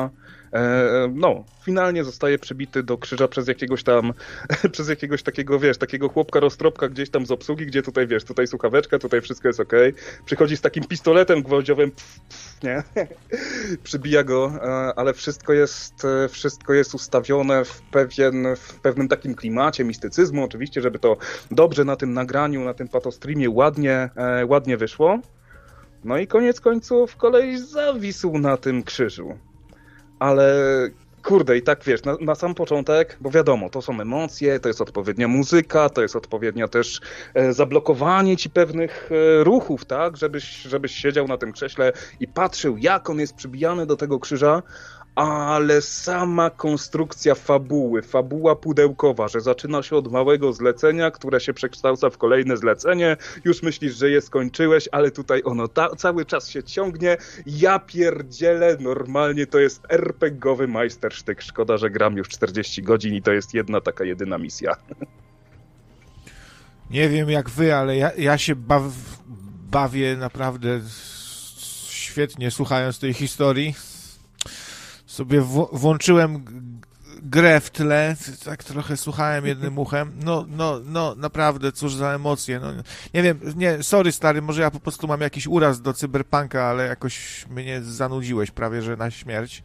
finalnie zostaje przybity do krzyża przez jakiegoś takiego, takiego chłopka roztropka gdzieś tam z obsługi, gdzie tutaj, tutaj słuchaweczka, tutaj wszystko jest okej. Przychodzi z takim pistoletem gwoździowym, nie? Przybija go, ale wszystko jest ustawione w pewnym takim klimacie mistycyzmu, oczywiście, żeby to dobrze na tym nagraniu, na tym patostreamie ładnie wyszło. No i koniec końców koleś zawisł na tym krzyżu. Ale kurde, i tak na sam początek, bo wiadomo, to są emocje, to jest odpowiednia muzyka, to jest odpowiednia też zablokowanie ci pewnych ruchów, tak, żebyś siedział na tym krześle i patrzył, jak on jest przybijany do tego krzyża, ale sama konstrukcja fabuła pudełkowa, że zaczyna się od małego zlecenia, które się przekształca w kolejne zlecenie, już myślisz, że je skończyłeś, ale tutaj ono cały czas się ciągnie. Ja pierdzielę, normalnie to jest RPG-owy majstersztyk. Szkoda, że gram już 40 godzin i to jest jedna taka jedyna misja. Nie wiem jak wy, ale ja się bawię naprawdę świetnie słuchając tej historii. Sobie włączyłem grę w tle, tak trochę słuchałem jednym uchem. No, naprawdę, cóż za emocje. No, nie wiem, sorry stary, może ja po prostu mam jakiś uraz do Cyberpunka, ale jakoś mnie zanudziłeś prawie, że na śmierć.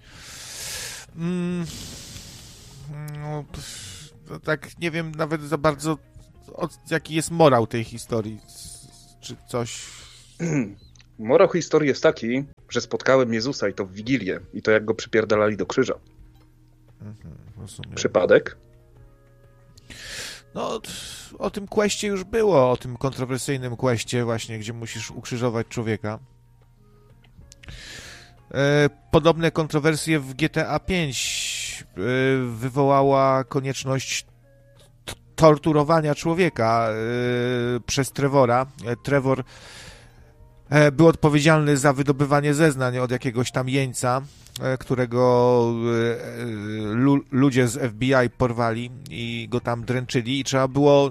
No, tak nie wiem nawet za bardzo, jaki jest morał tej historii, czy coś... Morał historii jest taki, że spotkałem Jezusa i to w Wigilię, i to jak go przypierdalali do krzyża. Przypadek? No, o tym questie już było, o tym kontrowersyjnym questie właśnie, gdzie musisz ukrzyżować człowieka. Podobne kontrowersje w GTA 5 wywołała konieczność torturowania człowieka przez Trevora. Trevor był odpowiedzialny za wydobywanie zeznań od jakiegoś tam jeńca, którego ludzie z FBI porwali i go tam dręczyli i trzeba było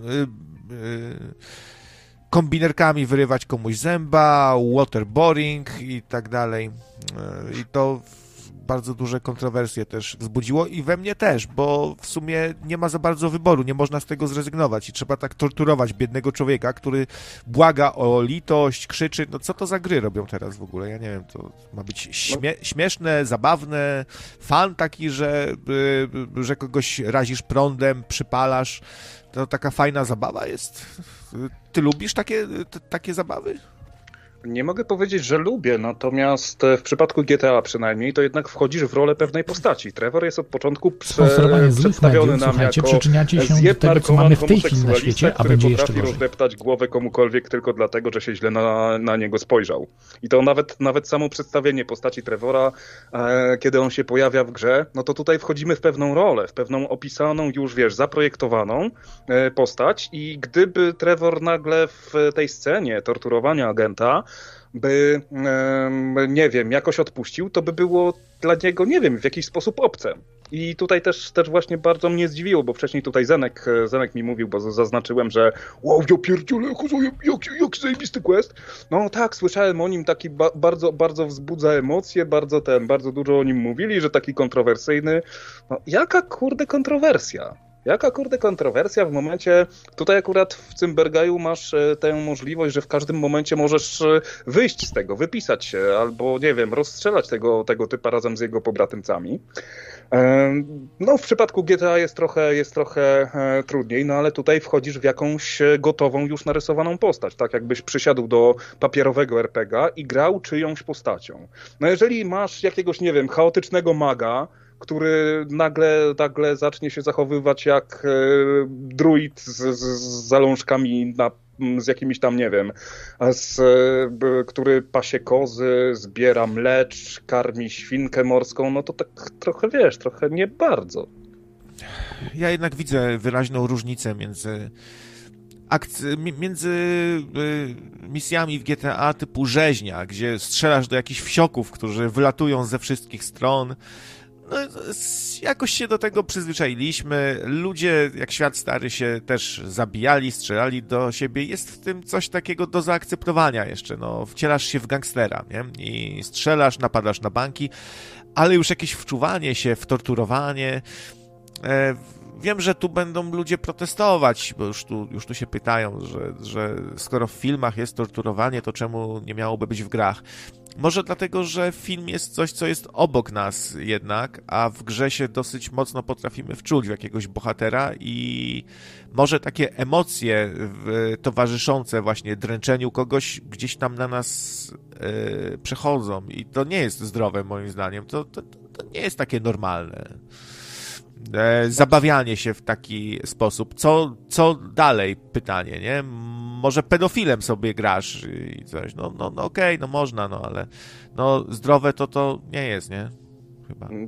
kombinerkami wyrywać komuś zęba, waterboarding i tak dalej. I to bardzo duże kontrowersje też wzbudziło i we mnie też, bo w sumie nie ma za bardzo wyboru, nie można z tego zrezygnować i trzeba tak torturować biednego człowieka, który błaga o litość, krzyczy, no co to za gry robią teraz w ogóle, ja nie wiem, to ma być śmieszne, zabawne, fan taki, że kogoś razisz prądem, przypalasz, to taka fajna zabawa jest. Ty lubisz takie zabawy? Nie mogę powiedzieć, że lubię, natomiast w przypadku GTA przynajmniej to jednak wchodzisz w rolę pewnej postaci. Trevor jest od początku przedstawiony nam jako zjeb narkoman homoseksualista, który potrafi rozdeptać głowę komukolwiek tylko dlatego, że się źle na niego spojrzał. I to nawet samo przedstawienie postaci Trevora, kiedy on się pojawia w grze, no to tutaj wchodzimy w pewną rolę, w pewną opisaną już, zaprojektowaną postać i gdyby Trevor nagle w tej scenie torturowania agenta by, nie wiem, jakoś odpuścił, to by było dla niego, nie wiem, w jakiś sposób obce. I tutaj też właśnie bardzo mnie zdziwiło, bo wcześniej tutaj Zenek mi mówił, bo zaznaczyłem, że wow, ja pierdzielę, jaki zajebisty quest. No tak, słyszałem o nim, taki bardzo, bardzo wzbudza emocje, bardzo dużo o nim mówili, że taki kontrowersyjny. No, jaka kurde kontrowersja? Jaka kurde kontrowersja w momencie, tutaj akurat w Cymbergaju masz tę możliwość, że w każdym momencie możesz wyjść z tego, wypisać się, albo nie wiem, rozstrzelać tego typa razem z jego pobratymcami. No w przypadku GTA jest trochę trudniej, no ale tutaj wchodzisz w jakąś gotową, już narysowaną postać, tak jakbyś przysiadł do papierowego RPG i grał czyjąś postacią. No jeżeli masz jakiegoś, nie wiem, chaotycznego maga, który nagle zacznie się zachowywać jak druid z zalążkami z jakimiś tam, nie wiem, który pasie kozy, zbiera mlecz, karmi świnkę morską, no to tak trochę, trochę nie bardzo. Ja jednak widzę wyraźną różnicę między misjami w GTA typu rzeźnia, gdzie strzelasz do jakichś wsioków, którzy wylatują ze wszystkich stron. No, jakoś się do tego przyzwyczailiśmy. Ludzie, jak świat stary, się też zabijali, strzelali do siebie. Jest w tym coś takiego do zaakceptowania jeszcze. No, wcielasz się w gangstera, nie? I strzelasz, napadasz na banki, ale już jakieś wczuwanie się w torturowanie. Wiem, że tu będą ludzie protestować, bo już tu się pytają, że skoro w filmach jest torturowanie, to czemu nie miałoby być w grach? Może dlatego, że film jest coś, co jest obok nas jednak, a w grze się dosyć mocno potrafimy wczuć w jakiegoś bohatera i może takie emocje towarzyszące właśnie dręczeniu kogoś gdzieś tam na nas przechodzą i to nie jest zdrowe moim zdaniem, to nie jest takie normalne. Zabawianie się w taki sposób. Co dalej? Pytanie, nie? Może pedofilem sobie grasz i coś. No okej, no można, no ale no zdrowe to nie jest, nie? Chyba.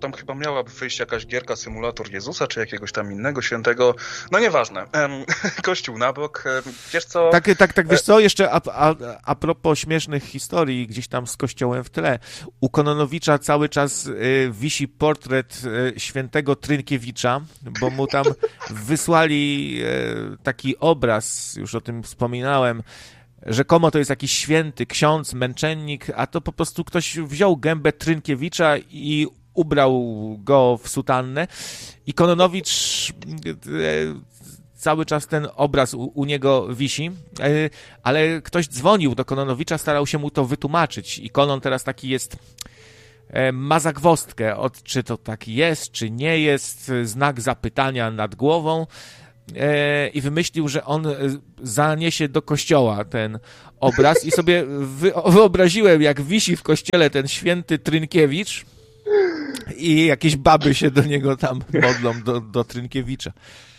tam chyba miałaby wyjść jakaś gierka, symulator Jezusa, czy jakiegoś tam innego świętego, no nieważne. Kościół na bok, wiesz co? Tak, wiesz co, jeszcze a propos śmiesznych historii gdzieś tam z kościołem w tle. U Kononowicza cały czas wisi portret świętego Trynkiewicza, bo mu tam wysłali taki obraz, już o tym wspominałem, rzekomo to jest jakiś święty ksiądz, męczennik, a to po prostu ktoś wziął gębę Trynkiewicza i ubrał go w sutannę i Kononowicz cały czas ten obraz u niego wisi, ale ktoś dzwonił do Kononowicza, starał się mu to wytłumaczyć i Konon teraz taki jest, ma zagwozdkę, czy to tak jest, czy nie jest, znak zapytania nad głową i wymyślił, że on zaniesie do kościoła ten obraz i sobie wyobraziłem, jak wisi w kościele ten święty Trynkiewicz i jakieś baby się do niego tam modlą, do Trynkiewicza.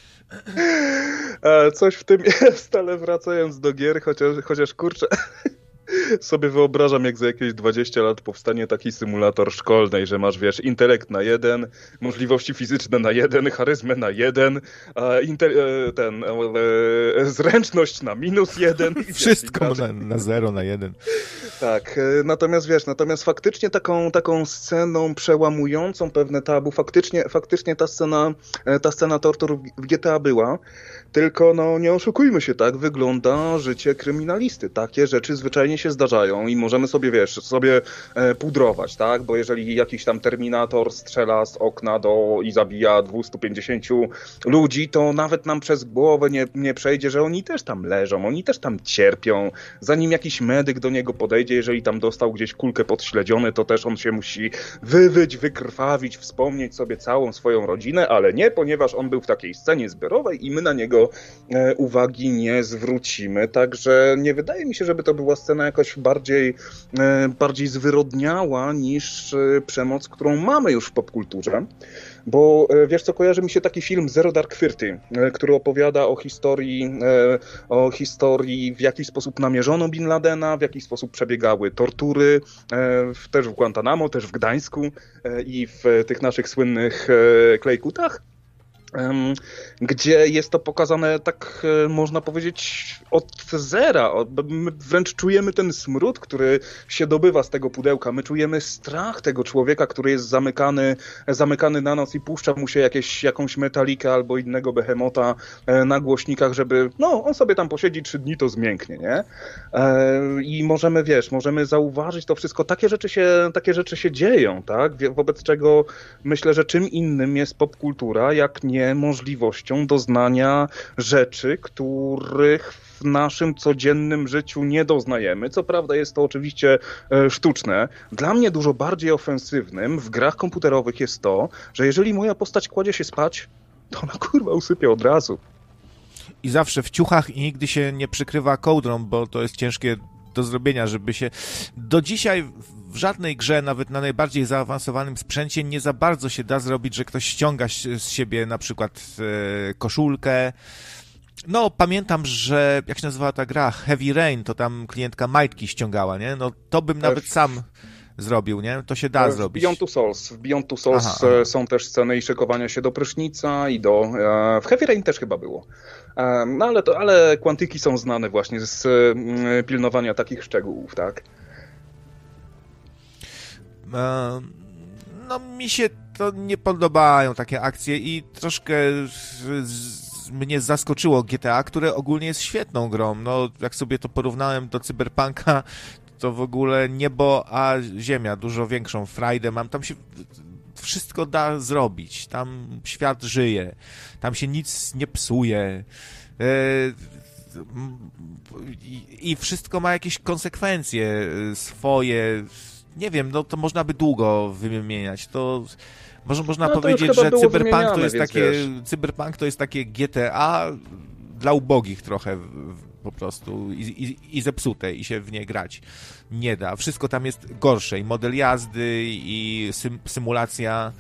Coś w tym jest, ale wracając do gier, chociaż kurczę, sobie wyobrażam, jak za jakieś 20 lat powstanie taki symulator szkolnej, że masz, wiesz, intelekt na 1, możliwości fizyczne na 1, charyzmę na 1, zręczność na -1. I wszystko na 0, na 1. Tak, natomiast faktycznie taką sceną przełamującą pewne tabu, faktycznie ta scena tortur w GTA była, tylko no nie oszukujmy się, tak wygląda życie kryminalisty. Takie rzeczy zwyczajnie się zdarzają i możemy sobie, wiesz, pudrować, tak? Bo jeżeli jakiś tam Terminator strzela z okna i zabija 250 ludzi, to nawet nam przez głowę nie przejdzie, że oni też tam leżą, oni też tam cierpią. Zanim jakiś medyk do niego podejdzie, jeżeli tam dostał gdzieś kulkę pod śledziony, to też on się musi wykrwawić, wspomnieć sobie całą swoją rodzinę, ale nie, ponieważ on był w takiej scenie zbiorowej i my na niego uwagi nie zwrócimy. Także nie wydaje mi się, żeby to była scena jakoś bardziej zwyrodniała niż przemoc, którą mamy już w popkulturze. Bo wiesz co, kojarzy mi się taki film Zero Dark Thirty, który opowiada o historii, w jaki sposób namierzono Bin Ladena, w jaki sposób przebiegały tortury, też w Guantanamo, też w Gdańsku i w tych naszych słynnych Klejkutach, gdzie jest to pokazane, tak można powiedzieć, od zera. My wręcz czujemy ten smród, który się dobywa z tego pudełka. My czujemy strach tego człowieka, który jest zamykany na noc i puszcza mu się jakąś metalikę albo innego behemota na głośnikach, żeby on sobie tam posiedzi 3 dni, to zmięknie, nie? I możemy zauważyć to wszystko. Takie rzeczy się dzieją, tak? Wobec czego myślę, że czym innym jest popkultura, jak nie możliwością doznania rzeczy, których w naszym codziennym życiu nie doznajemy. Co prawda jest to oczywiście sztuczne. Dla mnie dużo bardziej ofensywnym w grach komputerowych jest to, że jeżeli moja postać kładzie się spać, to ona kurwa usypia od razu. I zawsze w ciuchach i nigdy się nie przykrywa kołdrą, bo to jest ciężkie do zrobienia, żeby się... Do dzisiaj w żadnej grze, nawet na najbardziej zaawansowanym sprzęcie, nie za bardzo się da zrobić, że ktoś ściąga z siebie na przykład koszulkę. No, pamiętam, że jak się nazywała ta gra? Heavy Rain, to tam klientka majtki ściągała, nie? No, to bym nawet sam zrobił, nie? To się da zrobić. W Beyond Two Souls są też sceny i szykowania się do prysznica i w Heavy Rain też chyba było. No ale Quantyki są znane właśnie z pilnowania takich szczegółów, tak? No mi się to nie podobają takie akcje i troszkę mnie zaskoczyło GTA, które ogólnie jest świetną grą. No jak sobie to porównałem do Cyberpunka, to w ogóle niebo a ziemia, dużo większą frajdę mam. Tam się wszystko da zrobić. Tam świat żyje. Tam się nic nie psuje. I wszystko ma jakieś konsekwencje swoje. Nie wiem, no to można by długo wymieniać. To można powiedzieć, że Cyberpunk to jest takie GTA dla ubogich trochę po prostu i zepsute i się w nie grać nie da. Wszystko tam jest gorsze i model jazdy i symulacja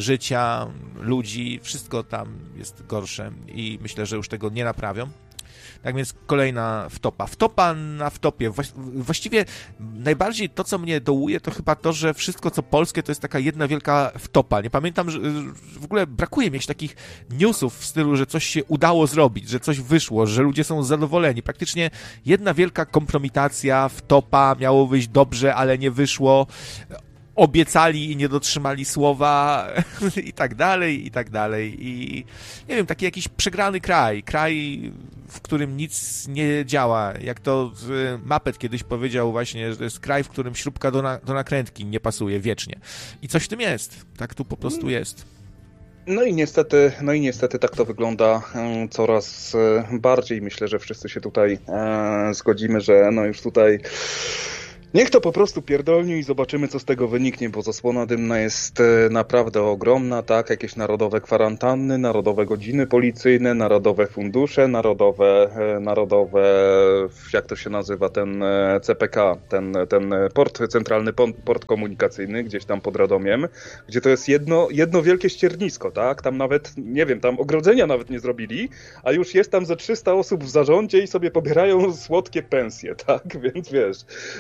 życia ludzi, wszystko tam jest gorsze i myślę, że już tego nie naprawią. Tak więc kolejna wtopa. Wtopa na wtopie. Właściwie najbardziej to, co mnie dołuje, to chyba to, że wszystko, co polskie, to jest taka jedna wielka wtopa. Nie pamiętam, że w ogóle brakuje mi jakichś takich newsów w stylu, że coś się udało zrobić, że coś wyszło, że ludzie są zadowoleni. Praktycznie jedna wielka kompromitacja, wtopa, miało wyjść dobrze, ale nie wyszło. Obiecali i nie dotrzymali słowa i tak dalej. I nie wiem, taki jakiś przegrany kraj, w którym nic nie działa. Jak to Muppet kiedyś powiedział właśnie, że to jest kraj, w którym śrubka do nakrętki nie pasuje wiecznie. I coś w tym jest. Tak tu po prostu jest. No i niestety tak to wygląda coraz bardziej. Myślę, że wszyscy się tutaj zgodzimy, że no już tutaj niech to po prostu pierdolni i zobaczymy, co z tego wyniknie, bo zasłona dymna jest naprawdę ogromna, tak? Jakieś narodowe kwarantanny, narodowe godziny policyjne, narodowe fundusze, narodowe, jak to się nazywa, ten CPK, ten centralny port komunikacyjny gdzieś tam pod Radomiem, gdzie to jest jedno wielkie ściernisko, tak? Tam nawet, nie wiem, tam ogrodzenia nawet nie zrobili, a już jest tam ze 300 osób w zarządzie i sobie pobierają słodkie pensje, tak? Więc wiesz,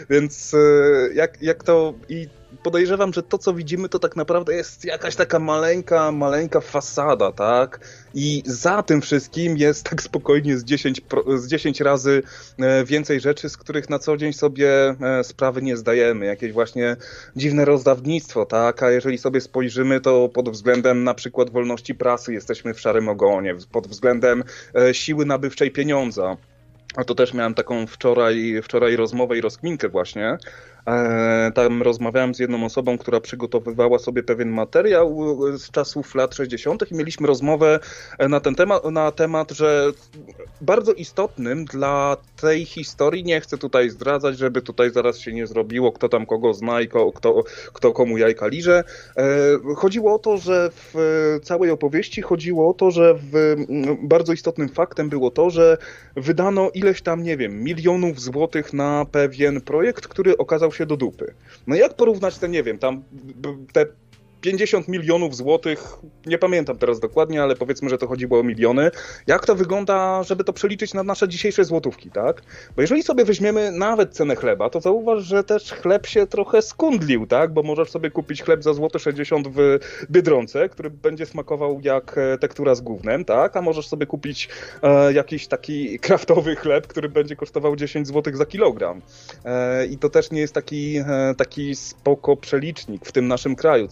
jak to i podejrzewam, że to, co widzimy, to tak naprawdę jest jakaś taka maleńka fasada, tak? I za tym wszystkim jest tak spokojnie z 10 razy więcej rzeczy, z których na co dzień sobie sprawy nie zdajemy. Jakieś właśnie dziwne rozdawnictwo, tak? A jeżeli sobie spojrzymy, to pod względem na przykład wolności prasy jesteśmy w szarym ogonie, pod względem siły nabywczej pieniądza. A to też miałem taką wczoraj rozmowę i rozkminkę właśnie. Tam rozmawiałem z jedną osobą, która przygotowywała sobie pewien materiał z czasów lat 60. i mieliśmy rozmowę na temat, że bardzo istotnym dla tej historii, nie chcę tutaj zdradzać, żeby tutaj zaraz się nie zrobiło, kto tam kogo zna i kto komu jajka liże. Chodziło o to, że w całej opowieści chodziło o to, że bardzo istotnym faktem było to, że wydano ileś tam, nie wiem, milionów złotych na pewien projekt, który okazał się do dupy. No jak porównać te, nie wiem, tam te 50 milionów złotych, nie pamiętam teraz dokładnie, ale powiedzmy, że to chodziło o miliony. Jak to wygląda, żeby to przeliczyć na nasze dzisiejsze złotówki, tak? Bo jeżeli sobie weźmiemy nawet cenę chleba, to zauważ, że też chleb się trochę skundlił, tak? Bo możesz sobie kupić chleb za złoty 60 w Biedronce, który będzie smakował jak tektura z gównem, tak? A możesz sobie kupić jakiś taki kraftowy chleb, który będzie kosztował 10 zł za kilogram. I to też nie jest taki spoko przelicznik w tym naszym kraju,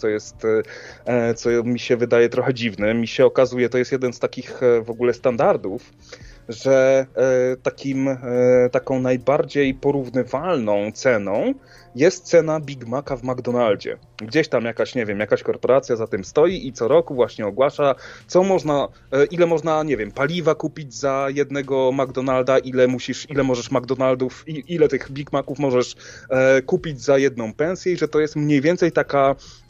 co mi się wydaje trochę dziwne. Mi się okazuje, to jest jeden z takich w ogóle standardów, że taką najbardziej porównywalną ceną jest cena Big Maca w McDonaldzie. Gdzieś tam jakaś korporacja za tym stoi i co roku właśnie ogłasza, ile można, nie wiem, paliwa kupić za jednego McDonalda, ile możesz McDonaldów, ile tych Big Maców możesz kupić za jedną pensję i że to jest mniej więcej taka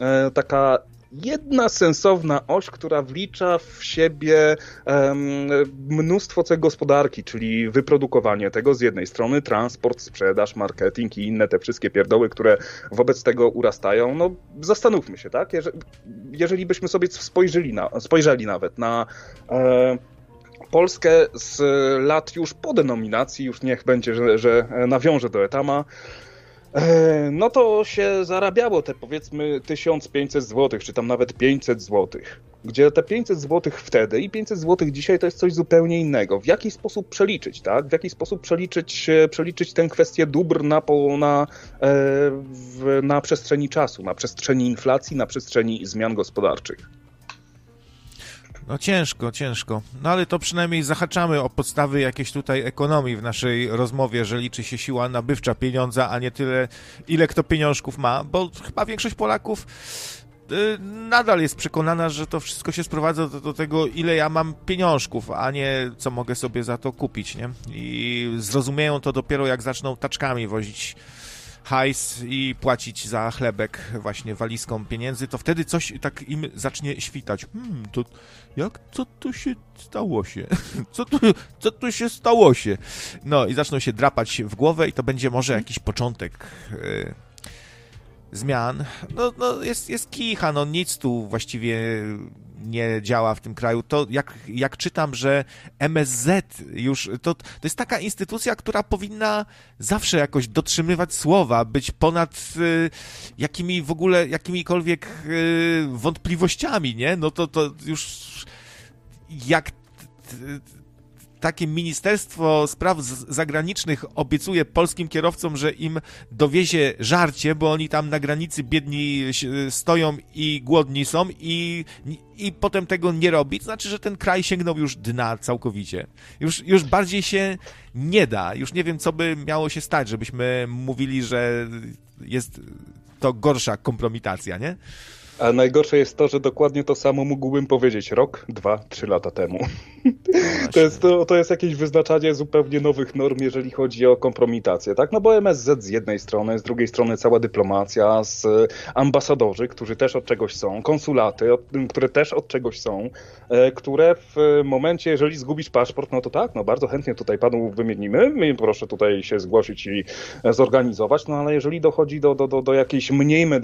jedna sensowna oś, która wlicza w siebie mnóstwo cech gospodarki, czyli wyprodukowanie tego z jednej strony, transport, sprzedaż, marketing i inne te wszystkie pierdoły, które wobec tego urastają. No zastanówmy się, tak? Jeżeli byśmy sobie spojrzeli nawet na Polskę z lat już po denominacji, już niech będzie, że nawiążę do etama, no to się zarabiało te powiedzmy 1500 zł, czy tam nawet 500 zł. Gdzie te 500 zł wtedy i 500 zł dzisiaj to jest coś zupełnie innego. W jaki sposób przeliczyć, tak? W jaki sposób przeliczyć tę kwestię dóbr na przestrzeni czasu, na przestrzeni inflacji, na przestrzeni zmian gospodarczych? No ciężko. No ale to przynajmniej zahaczamy o podstawy jakiejś tutaj ekonomii w naszej rozmowie, że liczy się siła nabywcza pieniądza, a nie tyle, ile kto pieniążków ma, bo chyba większość Polaków nadal jest przekonana, że to wszystko się sprowadza do tego, ile ja mam pieniążków, a nie co mogę sobie za to kupić, nie? I zrozumieją to dopiero jak zaczną taczkami wozić hajs i płacić za chlebek właśnie walizką pieniędzy, to wtedy coś tak im zacznie świtać. Co tu się stało się? Co tu się stało się? No i zaczną się drapać w głowę i to będzie może jakiś początek zmian. No jest kicha, no nic tu właściwie nie działa w tym kraju, to jak czytam, że MSZ już, to jest taka instytucja, która powinna zawsze jakoś dotrzymywać słowa, być ponad jakimikolwiek wątpliwościami, nie? No to już jak takie Ministerstwo Spraw Zagranicznych obiecuje polskim kierowcom, że im dowiezie żarcie, bo oni tam na granicy biedni stoją i głodni są i potem tego nie robi, to znaczy, że ten kraj sięgnął już dna całkowicie. Już bardziej się nie da. Już nie wiem, co by miało się stać, żebyśmy mówili, że jest to gorsza kompromitacja, nie? A najgorsze jest to, że dokładnie to samo mógłbym powiedzieć rok, 2, 3 lata temu. To jest jakieś wyznaczanie zupełnie nowych norm, jeżeli chodzi o kompromitację, tak? No bo MSZ z jednej strony, z drugiej strony cała dyplomacja, z ambasadorzy, którzy też od czegoś są, konsulaty, które też od czegoś są, które w momencie, jeżeli zgubisz paszport, no to tak, no bardzo chętnie tutaj panu wymienimy, proszę tutaj się zgłosić i zorganizować, no ale jeżeli dochodzi do jakiejś mniej